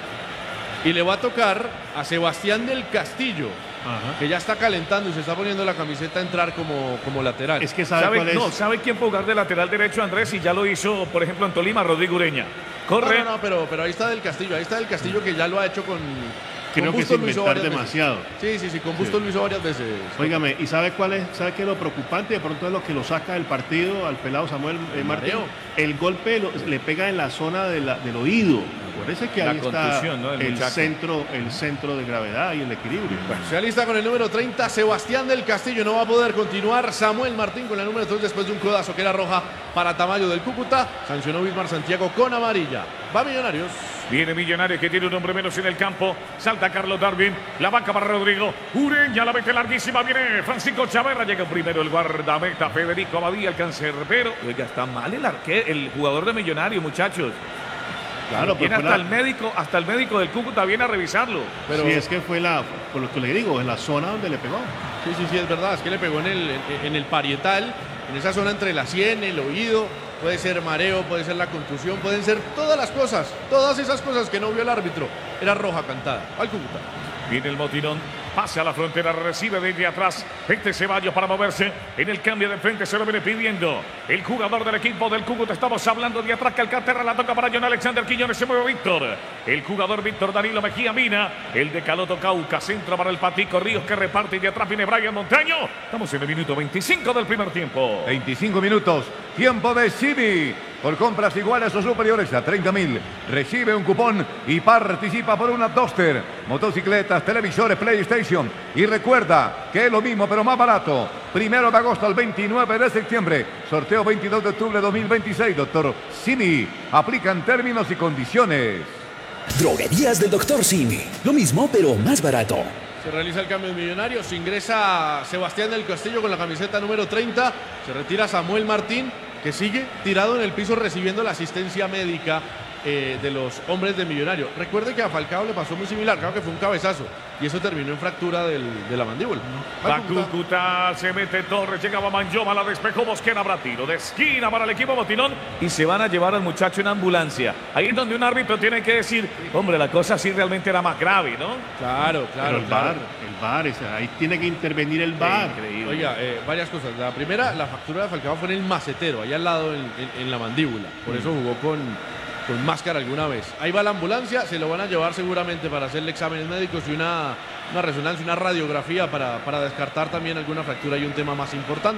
Y le va a tocar a Sebastián del Castillo, ajá, que ya está calentando y se está poniendo la camiseta a entrar como, como lateral. Es que sabe, ¿Sabe, cuál es? No, ¿sabe quién puede jugar de lateral derecho, Andrés? Y ya lo hizo, por ejemplo, en Tolima, Rodrigo Ureña. Corre. No, no, no, pero, pero ahí está del Castillo, ahí está del Castillo que ya lo ha hecho con... Creo que es inventar demasiado. Veces. Sí, sí, sí, con Bustos sí. Lo hizo varias veces. Óigame, ¿y sabe cuál es? ¿Sabe qué es lo preocupante? De pronto es lo que lo saca del partido al pelado Samuel eh, Martín. El golpe lo, le pega en la zona de la, del oído. Acuérdese que la ahí está, ¿no?, el centro, el centro de gravedad y el equilibrio. Bueno, se alista con el número treinta, Sebastián del Castillo. No va a poder continuar Samuel Martín con la número tres después de un codazo que era roja para Tamayo del Cúcuta. Sancionó Bismar Santiago con amarilla. Va Millonarios. Viene Millonarios que tiene un hombre menos en el campo. Salta Carlos Darwin. La banca para Rodrigo. Ureña la mete larguísima. Viene Francisco Chaverra. Llega primero el guardameta Federico Abadía, el cancerbero. Oiga, está mal el arquero, el jugador de Millonarios, muchachos. Claro, viene hasta la... el médico, hasta el médico del Cúcuta viene a revisarlo. Pero sí, es que fue la, por lo que le digo, en la zona donde le pegó. Sí, sí, sí, es verdad. Es que le pegó en el, en, en el parietal, en esa zona entre la sien, el oído. Puede ser mareo, puede ser la contusión, pueden ser todas las cosas, todas esas cosas que no vio el árbitro. Era roja cantada al Cúcuta. Viene el motinón, pasa a la frontera, recibe desde atrás este Ceballos para moverse. En el cambio de frente se lo viene pidiendo el jugador del equipo del Cúcuta. Estamos hablando de atrás, que Alcántara la toca para John Alexander Quiñones. Se mueve Víctor, el jugador Víctor Danilo Mejía Mina, el de Caloto Cauca, centro para el Patico Ríos que reparte y de atrás viene Brian Montaño. Estamos en el minuto veinticinco del primer tiempo. veinticinco minutos, tiempo de Simi. Por compras iguales o superiores a treinta mil, recibe un cupón y participa por una Duster, motocicletas, televisores, PlayStation. Y recuerda que es lo mismo pero más barato. Primero de agosto al veintinueve de septiembre, sorteo veintidós de octubre de dos mil veintiséis. Doctor Simi, aplican términos y condiciones. Droguerías del Doctor Simi, lo mismo pero más barato. Se realiza el cambio de Millonarios, ingresa Sebastián del Castillo con la camiseta número treinta, se retira Samuel Martín, que sigue tirado en el piso recibiendo la asistencia médica eh, de los hombres de Millonarios. Recuerde que a Falcao le pasó muy similar, claro que fue un cabezazo y eso terminó en fractura del, de la mandíbula. Va Cúcuta, se mete Torres, llegaba Manjoma, la despejó Mosquera, habrá tiro de esquina para el equipo Motinón y se van a llevar al muchacho en ambulancia. Ahí es donde un árbitro tiene que decir, hombre, la cosa sí realmente era más grave, ¿no? Claro, claro. Pero el claro. V A R, el V A R, ese, ahí tiene que intervenir el V A R. Increíble. Oiga, eh, varias cosas. La primera, la fractura de Falcao fue en el macetero, ahí al lado en, en, en la mandíbula. Por eso jugó con, con máscara alguna vez. Ahí va la ambulancia, se lo van a llevar seguramente para hacerle exámenes médicos y una, una resonancia, una radiografía para, para descartar también alguna fractura y un tema más importante.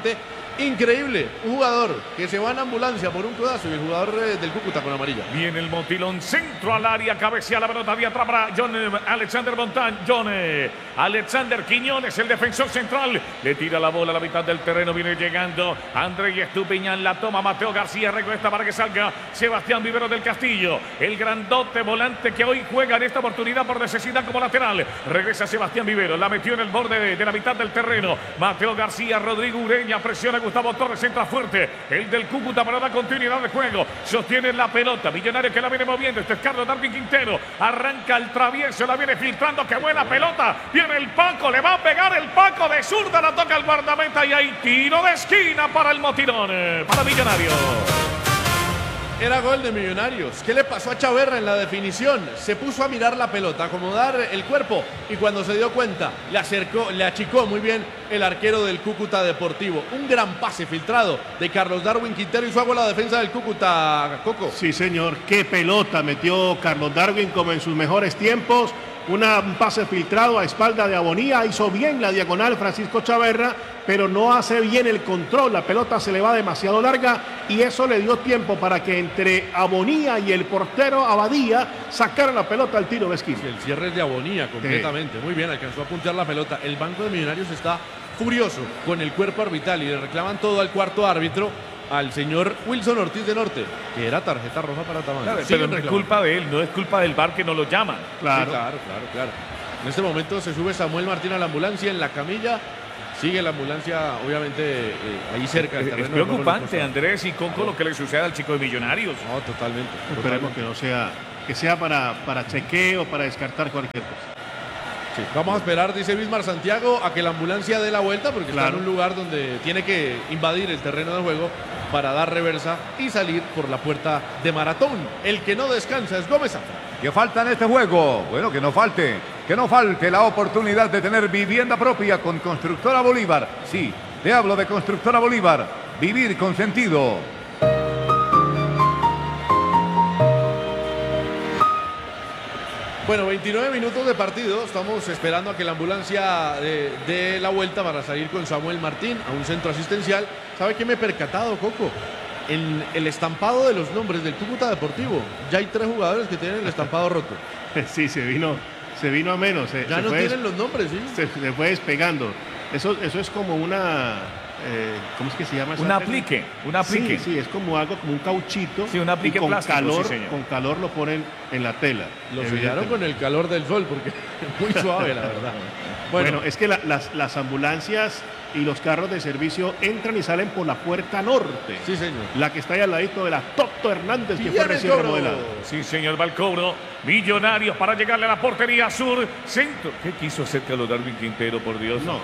Increíble, un jugador que se va en ambulancia por un codazo y el jugador eh, del Cúcuta con amarilla. Viene el motilón, centro al área, cabecea la pelota de atrás para John eh, Alexander Montán. John eh, Alexander Quiñones, el defensor central, le tira la bola a la mitad del terreno, viene llegando André Estupiñán, la toma Mateo García, recuesta para que salga Sebastián Vivero del Castillo, el grandote volante que hoy juega en esta oportunidad por necesidad como lateral. Regresa Sebastián Vivero, la metió en el borde de, de la mitad del terreno. Mateo García, Rodrigo Ureña, presiona Gustavo Torres, entra fuerte, el del Cúcuta para dar continuidad de juego, sostiene la pelota, Millonario que la viene moviendo, este es Carlos Darwin Quintero, arranca el travieso, la viene filtrando, qué buena pelota, viene el Paco, le va a pegar el Paco de zurda, la toca el guardameta y hay tiro de esquina para el motilón, para Millonario. Era gol de Millonarios. ¿Qué le pasó a Chaverra en la definición? Se puso a mirar la pelota, a acomodar el cuerpo y cuando se dio cuenta, le acercó, le achicó muy bien el arquero del Cúcuta Deportivo. Un gran pase filtrado de Carlos Darwin Quintero y su agua la defensa del Cúcuta, Coco. Sí, señor. Qué pelota metió Carlos Darwin como en sus mejores tiempos. Una, un pase filtrado a espalda de Abonía, hizo bien la diagonal Francisco Chaverra, pero no hace bien el control, la pelota se le va demasiado larga y eso le dio tiempo para que entre Abonía y el portero Abadía sacaran la pelota al tiro de esquina. Sí, el cierre es de Abonía completamente, sí. Muy bien, alcanzó a puntear la pelota. El banco de Millonarios está furioso con el cuerpo arbitral y le reclaman todo al cuarto árbitro, al señor Wilson Ortiz de Norte, que era tarjeta roja para Tamayo. Claro, pero no es culpa de él, no es culpa del V A R que no lo llaman. Claro, sí, claro, claro, claro. En este momento se sube Samuel Martín a la ambulancia en la camilla. Sigue la ambulancia, obviamente, eh, ahí cerca del terreno. Es preocupante, Andrés y Coco, lo que le sucede al chico de Millonarios. No, totalmente. Esperemos que no sea, que sea para, para chequeo, para descartar cualquier cosa. Sí, vamos a esperar, dice Bismar Santiago, a que la ambulancia dé la vuelta, porque claro, está en un lugar donde tiene que invadir el terreno de juego para dar reversa y salir por la puerta de Maratón. El que no descansa es Gómez Zafra. ¿Qué falta en este juego? Bueno, que no falte, que no falte la oportunidad de tener vivienda propia con Constructora Bolívar. Sí, te hablo de Constructora Bolívar. Vivir con sentido. Bueno, veintinueve minutos de partido. Estamos esperando a que la ambulancia dé de la vuelta para salir con Samuel Martín a un centro asistencial. ¿Sabe qué me he percatado, Coco? En el estampado de los nombres del Cúcuta Deportivo, ya hay tres jugadores que tienen el estampado roto. Sí, se vino, se vino a menos. Se, ya se no fue, tienen los nombres, ¿sí? Se, se fue despegando. Eso, eso es como una... Eh, ¿Cómo es que se llama? Un aplique, un aplique. Sí, sí, es como algo, como un cauchito. Sí, un aplique y con plástico, calor, sí, con calor lo ponen en la tela. Lo sellaron con el calor del sol, porque es muy suave, la verdad. Bueno, bueno es que la, las, las ambulancias y los carros de servicio entran y salen por la puerta norte. Sí, señor. La que está ahí al ladito de la Toto Hernández, que y fue recién remodelada. Sí, señor, va el cobro. Millonarios para llegarle a la portería sur. Centro. ¿Qué quiso hacer Carlos Darwin Quintero, por Dios? No.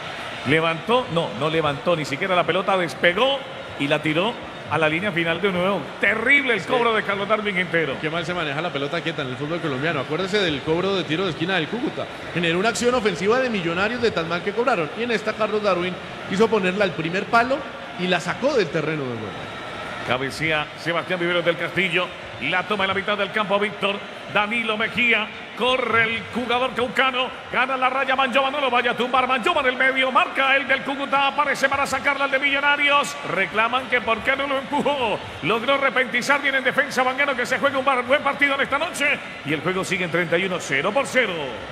Levantó, no, no levantó ni siquiera la pelota, despegó y la tiró a la línea final de nuevo. Terrible el sí. cobro de Carlos Darwin Quintero. Qué mal se maneja la pelota quieta en el fútbol colombiano. Acuérdese del cobro de tiro de esquina del Cúcuta. Generó una acción ofensiva de Millonarios de tan mal que cobraron. Y en esta Carlos Darwin quiso ponerla al primer palo y la sacó del terreno de juego. Cabecea Sebastián Viveros del Castillo. La toma en la mitad del campo Víctor. Danilo Mejía. Corre el jugador caucano. Gana la raya Manjoma. No lo vaya a tumbar. Manjoma en el medio. Marca el del Cúcuta. Aparece para sacarla al de Millonarios. Reclaman que por qué no lo empujó. Logró repentizar bien en defensa Banguero, que se juega un buen partido en esta noche. Y el juego sigue en treinta y uno, cero por cero.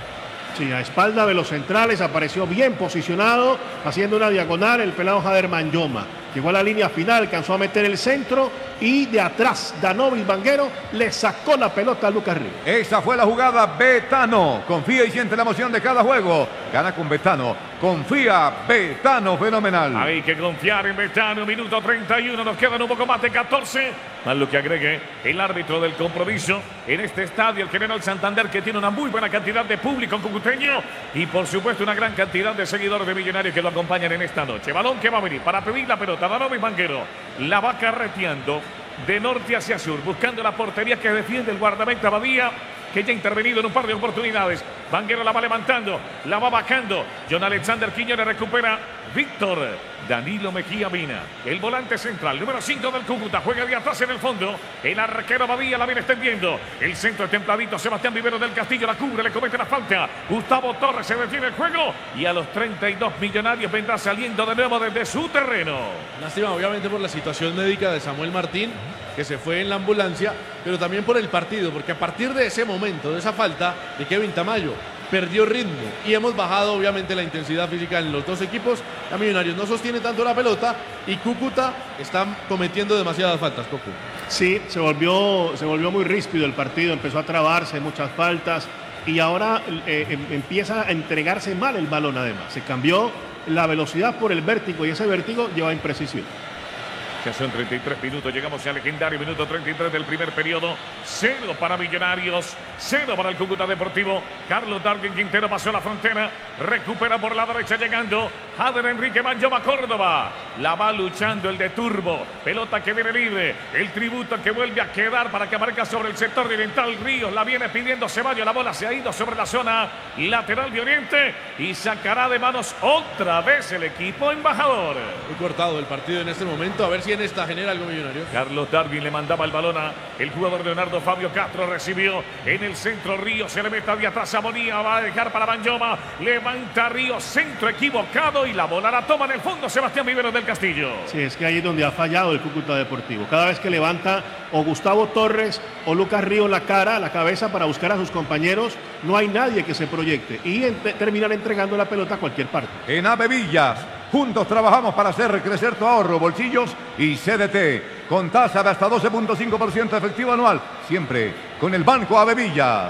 Sí, a espalda de los centrales apareció bien posicionado, haciendo una diagonal el pelado Jader Manjoma. Llegó a la línea final, alcanzó a meter el centro y de atrás Danovis Banguero le sacó la pelota a Lucas Ríos. Esa fue la jugada Betano. Confía y siente la emoción de cada juego. Gana con Betano. Confía, Betano, fenomenal. Hay que confiar en Betano. Minuto treinta y uno, nos quedan un poco más de catorce. Más lo que agregue el árbitro del compromiso en este estadio, el General Santander, que tiene una muy buena cantidad de público cucuteño y por supuesto una gran cantidad de seguidores de Millonarios que lo acompañan en esta noche. Balón que va a venir para pedir la pelota. Danovis Banguero la va carreteando de norte hacia sur, buscando la portería que defiende el guardameta Badía, que ya ha intervenido en un par de oportunidades. Vanguero la va levantando, la va bajando. John Alexander Quiñones recupera Víctor Danilo Mejía Mina, el volante central, número cinco del Cúcuta, juega de atrás en el fondo. El arquero Badía la viene extendiendo. El centro templadito, Sebastián Vivero del Castillo la cubre, le comete la falta. Gustavo Torres se detiene el juego y a los treinta y dos Millonarios vendrá saliendo de nuevo desde su terreno. Lástima, obviamente, por la situación médica de Samuel Martín, que se fue en la ambulancia, pero también por el partido, porque a partir de ese momento, de esa falta de Kevin Tamayo, perdió ritmo y hemos bajado obviamente la intensidad física en los dos equipos. A Millonarios no sostiene tanto la pelota y Cúcuta está cometiendo demasiadas faltas, Coco. Sí, se volvió, se volvió muy ríspido el partido, empezó a trabarse, muchas faltas y ahora eh, em, empieza a entregarse mal el balón además. Se cambió la velocidad por el vértigo y ese vértigo lleva imprecisión. Ya son treinta y tres minutos, llegamos al legendario minuto treinta y tres del primer periodo. Cero para Millonarios, cero para el Cúcuta Deportivo. Carlos Darwin Quintero pasó la frontera, recupera por la derecha llegando Jader Enrique Manjoma Córdoba. La va luchando el de Turbo, pelota que viene libre, el tributo que vuelve a quedar para que aparezca sobre el sector oriental. Ríos la viene pidiendo Ceballos, la bola se ha ido sobre la zona lateral de Oriente y sacará de manos otra vez el equipo embajador. Muy cortado el partido en este momento, a ver si en esta genera algo Millonarios. Carlos Darwin le mandaba el balón a el jugador Leonardo Fabio Castro, recibió en el centro Ríos, se le mete de atrás a Bonilla, va a dejar para Manjoma, levanta Ríos, centro equivocado y la bola la toma en el fondo Sebastián Vivero del Castillo. Sí, es que ahí es donde ha fallado el Cúcuta Deportivo. Cada vez que levanta o Gustavo Torres o Lucas Ríos la cara, la cabeza para buscar a sus compañeros, no hay nadie que se proyecte y ent terminan entregando la pelota a cualquier parte. En Ave Villas, juntos trabajamos para hacer crecer tu ahorro, bolsillos y C D T, con tasa de hasta doce punto cinco por ciento efectivo anual, siempre con el Banco Ave Villas.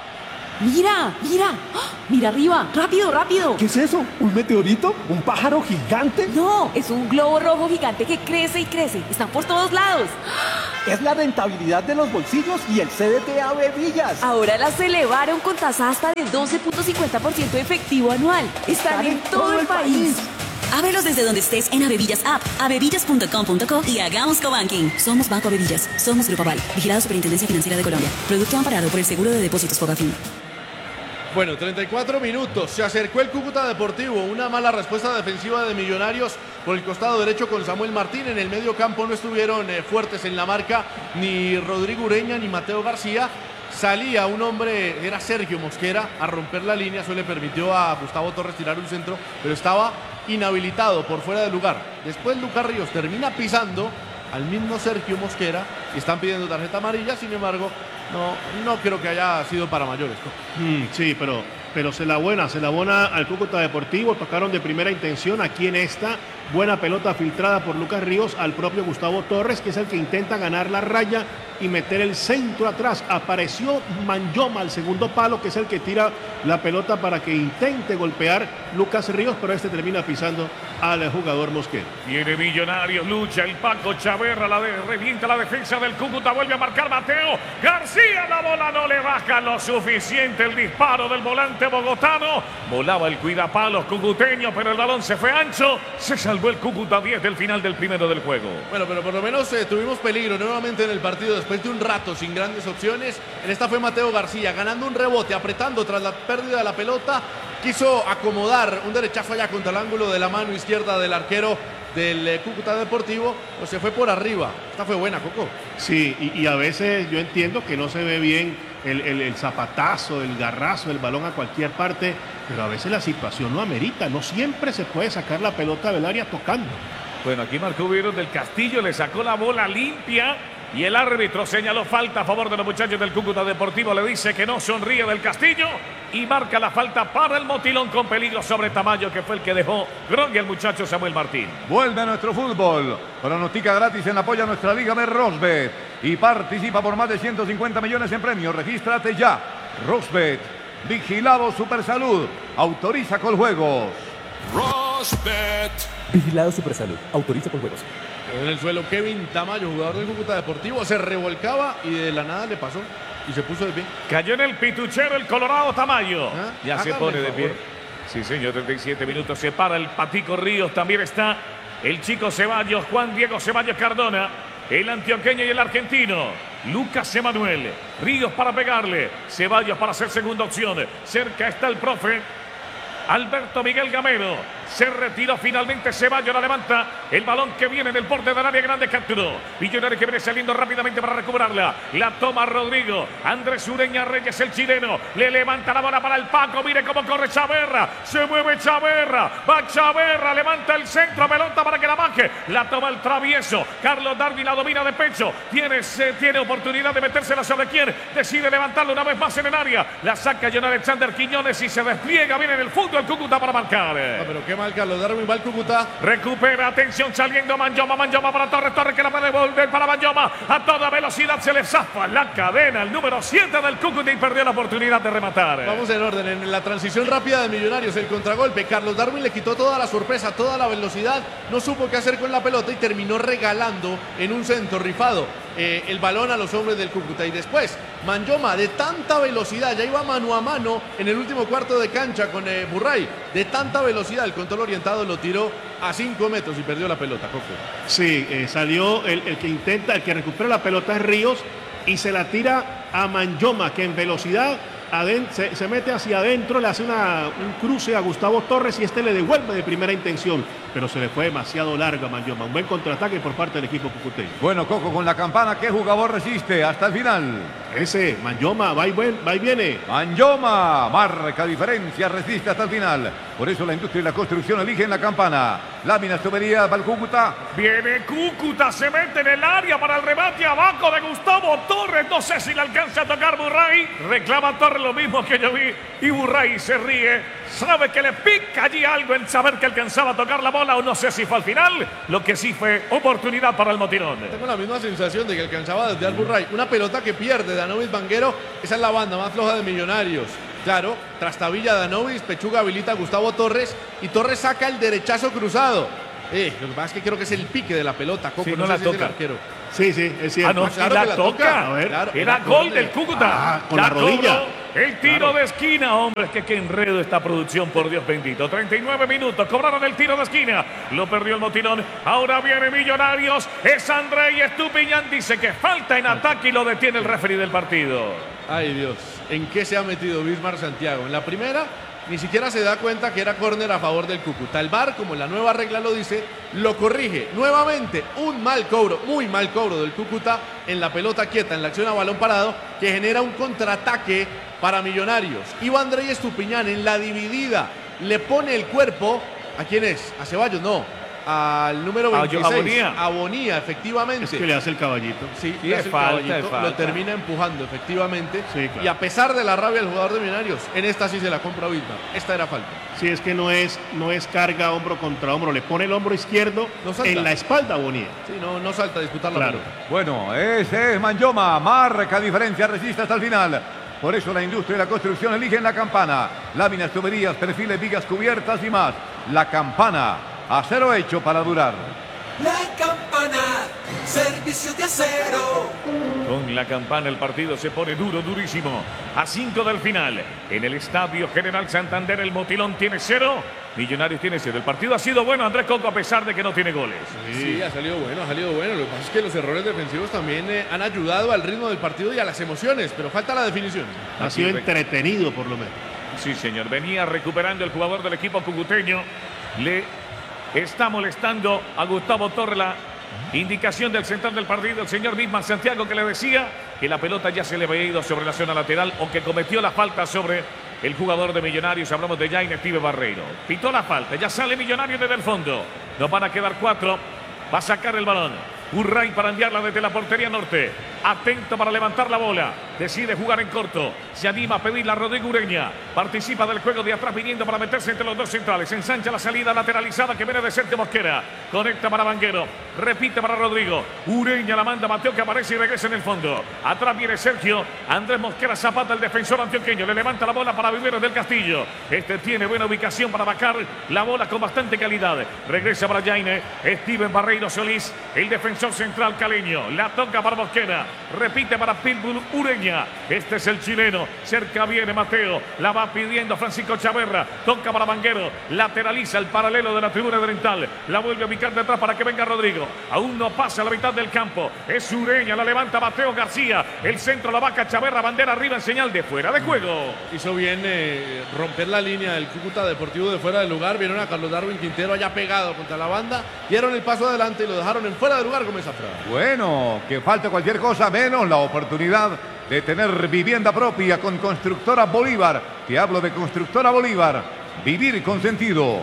Mira, mira, ¡ah! Mira arriba, rápido, rápido. ¿Qué es eso? ¿Un meteorito? ¿Un pájaro gigante? No, es un globo rojo gigante que crece y crece. Están por todos lados. Es la rentabilidad de los bolsillos y el C D T Ave Villas. Ahora las elevaron con tasa hasta de doce punto cincuenta por ciento efectivo anual. Están, Están en, en todo, todo el país. país. Ábrelos desde donde estés en Avevillas App, avevillas punto com punto co y hagamos cobanking. Somos Banco Avevillas, somos Grupo Aval, vigilado Superintendencia Financiera de Colombia. Producto amparado por el Seguro de Depósitos Fogafín. Bueno, treinta y cuatro minutos, se acercó el Cúcuta Deportivo, una mala respuesta defensiva de Millonarios por el costado derecho con Samuel Martín. En el medio campo no estuvieron eh, fuertes en la marca ni Rodrigo Ureña ni Mateo García. Salía un hombre, era Sergio Mosquera, a romper la línea, eso le permitió a Gustavo Torres tirar un centro, pero estaba inhabilitado por fuera de lugar. Después Lucas Ríos termina pisando al mismo Sergio Mosquera y están pidiendo tarjeta amarilla, sin embargo, no, no creo que haya sido para mayores, ¿no? Mm, sí, pero, pero se la buena, se la buena al Cúcuta Deportivo, tocaron de primera intención aquí en esta. Buena pelota filtrada por Lucas Ríos al propio Gustavo Torres, que es el que intenta ganar la raya y meter el centro atrás. Apareció Manjoma al segundo palo, que es el que tira la pelota para que intente golpear Lucas Ríos, pero este termina pisando al jugador Mosquera. Viene Millonarios, lucha el Paco Chaverra, la de, revienta la defensa del Cúcuta, vuelve a marcar Mateo García, la bola no le baja lo suficiente, el disparo del volante bogotano, volaba el cuidapalos cucuteño, pero el balón se fue ancho, se salvó el Cúcuta diez del final del primero del juego. Bueno, pero por lo menos eh, tuvimos peligro nuevamente en el partido después de un rato sin grandes opciones. En esta fue Mateo García ganando un rebote, apretando tras la pérdida de la pelota. Quiso acomodar un derechazo allá contra el ángulo de la mano izquierda del arquero del eh, Cúcuta Deportivo, pues se fue por arriba. Esta fue buena, Coco. Sí, y, y a veces yo entiendo que no se ve bien el, el, el zapatazo, el garrazo, el balón a cualquier parte, pero a veces la situación no amerita, no siempre se puede sacar la pelota del área tocando. Bueno, aquí marcó Vivero del Castillo, le sacó la bola limpia y el árbitro señaló falta a favor de los muchachos del Cúcuta Deportivo, le dice que no, sonríe del Castillo y marca la falta para el Motilón con peligro sobre Tamayo, que fue el que dejó groggy al muchacho Samuel Martín. Vuelve a nuestro fútbol, pronostica gratis en apoyo a nuestra liga de Rosbet y participa por más de ciento cincuenta millones en premios. Regístrate ya. Rosbet, vigilado Supersalud, autoriza con juegos. Rosbet. Vigilado Supersalud, autoriza con juegos. En el suelo Kevin Tamayo, jugador del Cúcuta Deportivo, se revolcaba y de la nada le pasó y se puso de pie. Cayó en el pituchero el Colorado Tamayo. ¿Ah? Ya Hágame se pone de pie. Sí, señor, treinta y siete minutos. Se para el Patico Ríos. También está el chico Ceballos, Juan Diego Ceballos Cardona, el antioqueño y el argentino. Lucas Emanuel. Ríos para pegarle. Ceballos para hacer segunda opción. Cerca está el profe Alberto Miguel Gamero. Se retiró finalmente Ceballos, la levanta. El balón que viene del borde del área grande capturó. Millonarios que viene saliendo rápidamente para recuperarla. La toma Rodrigo. Andrés Ureña Reyes, el chileno. Le levanta la bola para el Paco. Mire cómo corre Chaverra. Se mueve Chaverra. Va Chaverra. Levanta el centro. Pelota para que la baje. La toma el travieso. Carlos Darwin la domina de pecho. Tiene, se, tiene oportunidad de metérsela sobre quién. Decide levantarla una vez más en el área. La saca John Alexander Quiñones y se despliega bien en el fútbol el Cúcuta para marcar. Ah, pero qué mal Carlos Darwin, va el Cúcuta. Recupera, atención, saliendo Manjoma, Manjoma para Torres, Torres que la puede devolver para Manjoma. A toda velocidad se le zafa la cadena, el número siete del Cúcuta y perdió la oportunidad de rematar. Vamos en orden, en la transición rápida de Millonarios, el contragolpe. Carlos Darwin le quitó toda la sorpresa, toda la velocidad, no supo qué hacer con la pelota y terminó regalando en un centro rifado eh, el balón a los hombres del Cúcuta. Y después, Manjoma, de tanta velocidad, ya iba mano a mano en el último cuarto de cancha con eh, Burray. De tanta velocidad, el control orientado lo tiró a cinco metros y perdió la pelota, Coco. Sí, eh, salió el, el que intenta, el que recupera la pelota es Ríos y se la tira a Manjoma, que en velocidad se, se mete hacia adentro, le hace una, un cruce a Gustavo Torres y este le devuelve de primera intención, pero se le fue demasiado largo a Manjoma. Un buen contraataque por parte del equipo cucuteño. Bueno, Coco, con la campana, ¿qué jugador resiste hasta el final? Ese, Manjoma, va y, buen, va y viene. Manjoma, marca diferencia, resiste hasta el final. Por eso la industria y la construcción eligen la campana. Láminas, tuberías, para el Cúcuta. Viene Cúcuta, se mete en el área para el remate abajo de Gustavo Torres. No sé si le alcanza a tocar Burray. Reclama Torres lo mismo que yo vi. Y Burray se ríe. Sabe que le pica allí algo en saber que alcanzaba a tocar la bola, o no sé si fue al final. Lo que sí fue oportunidad para el Motirón. Tengo la misma sensación de que alcanzaba desde al Burray. Una pelota que pierde Danovis Vanguero. Esa es la banda más floja de Millonarios. Claro, trastabilla Danovis, pechuga habilita a Gustavo Torres y Torres saca el derechazo cruzado. Eh, lo que pasa es que creo que es el pique de la pelota, Coco, sí, no, no la sé toca. Si es el arquero. Sí, sí, es cierto. Ah, no, Ah, claro sí la, que la toca. toca. A ver, Claro, era era gol gol del de- Cúcuta. Ah, con la rodilla. cobró. El tiro Claro. de esquina, hombre, es que qué enredo esta producción, por Dios bendito. treinta y nueve minutos, cobraron el tiro de esquina. Lo perdió el Motirón. Ahora viene Millonarios. Es André Estupiñán. Dice que falta en ataque y lo detiene el referee del partido. Ay, Dios. ¿En qué se ha metido Bismar Santiago? En la primera, ni siquiera se da cuenta que era córner a favor del Cúcuta. El V A R, como la nueva regla lo dice, lo corrige. Nuevamente, un mal cobro, muy mal cobro del Cúcuta en la pelota quieta, en la acción a balón parado, que genera un contraataque para Millonarios. Iba André Estupiñán en la dividida. Le pone el cuerpo. ¿A quién es? ¿A Ceballos? No. Al número A- a veintiséis. Bonilla. A Bonilla, efectivamente. Es que le hace el caballito. Sí, Sí, le es hace el falta, caballito, es falta. lo termina empujando, efectivamente. Sí, claro. Y a pesar de la rabia del jugador de Millonarios, en esta sí se la compra Bismar. Esta era falta. Sí, es que no es, no es carga hombro contra hombro. Le pone el hombro izquierdo No salta. en la espalda a Bonilla. Sí, no, no salta a disputar la Claro. pelota. Bueno, ese es Manjoma, marca diferencia, resiste hasta el final. Por eso la industria y la construcción eligen la campana. Láminas, tuberías, perfiles, vigas cubiertas y más. La campana, acero hecho para durar. La campana, servicio de acero. Con la campana el partido se pone duro, durísimo. A cinco del final. En el Estadio General Santander el Motilón tiene cero. Millonarios tiene cero. El partido ha sido bueno, Andrés Coco, a pesar de que no tiene goles. Sí, ha salido bueno, ha salido bueno. Lo que pasa es que los errores defensivos también eh, han ayudado al ritmo del partido y a las emociones, pero falta la definición. Ha sido entretenido por lo menos. Sí, señor. Venía recuperando el jugador del equipo cucuteño. Le está molestando a Gustavo Torres la indicación del central del partido, el señor Bismar Santiago, que le decía que la pelota ya se le había ido sobre la zona lateral o que cometió la falta sobre el jugador de Millonarios. Hablamos de Jaime Steve Barreiro. Pitó la falta, ya sale Millonarios desde el fondo. Nos van a quedar cuatro. Va a sacar el balón. Urray para enviarla desde la portería norte. Atento para levantar la bola. Decide jugar en corto. Se anima a pedirla a Rodrigo Ureña. Participa del juego de atrás viniendo para meterse entre los dos centrales. Ensancha la salida lateralizada que viene de Sergio Mosquera. Conecta para Vanguero. Repite para Rodrigo. Ureña la manda Mateo, que aparece y regresa en el fondo. Atrás viene Sergio. Andrés Mosquera Zapata, el defensor antioqueño. Le levanta la bola para Viveros del Castillo. Este tiene buena ubicación para bajar la bola con bastante calidad. Regresa para Jaime. Steven Barreiro Solís, el defensor central caleño. La toca para Mosquera. Repite para Pitbull Ureña. García. Este es el chileno. Cerca viene Mateo. La va pidiendo Francisco Chaverra. Toca para Vanguero. Lateraliza el paralelo de la tribuna oriental. La vuelve a ubicar detrás para que venga Rodrigo. Aún no pasa la mitad del campo. Es Ureña. La levanta Mateo García. El centro la vaca Chaverra. Bandera arriba en señal de fuera de juego. Hizo bien eh, romper la línea del Cúcuta Deportivo de fuera del lugar. Vieron a Carlos Darwin Quintero allá pegado contra la banda. Dieron el paso adelante y lo dejaron en fuera de lugar Gómez Zafra. Bueno, que falte cualquier cosa menos la oportunidad de tener vivienda propia con Constructora Bolívar. Te hablo de Constructora Bolívar. Vivir con sentido.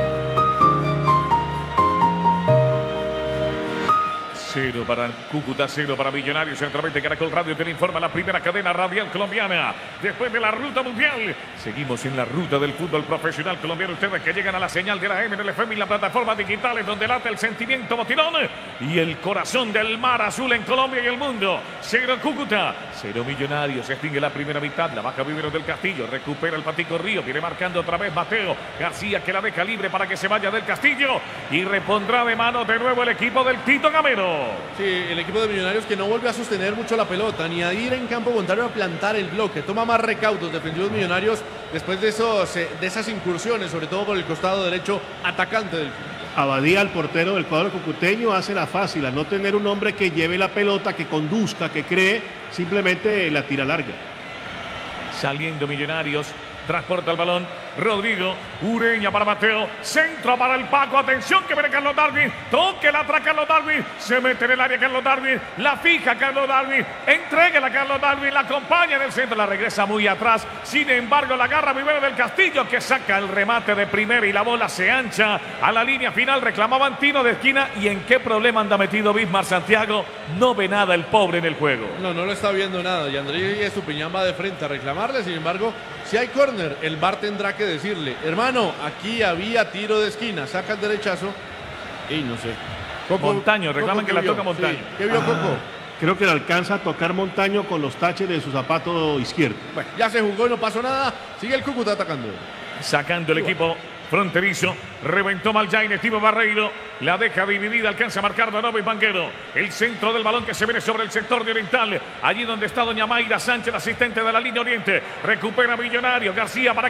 Cero para Cúcuta, cero para Millonarios. Centralmente Caracol Radio te informa la primera cadena radial colombiana. Después de la ruta mundial, seguimos en la ruta del fútbol profesional colombiano. Ustedes que llegan a la señal de la M N L F M y las plataformas digitales donde late el sentimiento botilón y el corazón del mar azul en Colombia y el mundo. Cero Cúcuta, cero Millonarios. Se extingue la primera mitad. La baja Viveros del Castillo. Recupera el Patico Río. Viene marcando otra vez Mateo García, que la deja libre para que se vaya del Castillo. Y repondrá de mano de nuevo el equipo del Tito Gamero. Sí, el equipo de Millonarios que no vuelve a sostener mucho la pelota, ni a ir en campo contrario a plantar el bloque. Toma más recaudos defensivos Millonarios después de, esos, de esas incursiones, sobre todo por el costado derecho atacante del equipo. Abadía, el portero del cuadro cucuteño, hace la fácil, a no tener un hombre que lleve la pelota, que conduzca, que cree, simplemente la tira larga. Saliendo Millonarios, transporta el balón, Rodrigo, Ureña para Mateo, centro para el Paco, atención que viene Carlos Darwin, toque la atrás Carlos Darwin, se mete en el área Carlos Darwin, la fija Carlos Darwin, entrega a Carlos Darwin, la acompaña en el centro, la regresa muy atrás, sin embargo la agarra Vivero del Castillo que saca el remate de primera y la bola se ancha a la línea final, reclamaban tiro de esquina y en qué problema anda metido Bismar Santiago, no ve nada el pobre en el juego. No, no lo está viendo nada y Andrés Estupiñán va de frente a reclamarle, sin embargo, si hay córner, el V A R tendrá que decirle, hermano, aquí había tiro de esquina, saca el derechazo y no sé. Coco, Montaño, reclaman Coco, que la toca Montaño. Sí. ¿Qué vio ah, Coco? Creo que le alcanza a tocar Montaño con los taches de su zapato izquierdo. Bueno, ya se jugó y no pasó nada, sigue el Cúcuta atacando. Sacando el equipo fronterizo, reventó Maljaine, Timo Barreiro, la deja dividida, alcanza a marcar Donovan Vanguero, el centro del balón que se viene sobre el sector de Oriental, allí donde está doña Mayra Sánchez, asistente de la línea Oriente, recupera Millonario, García para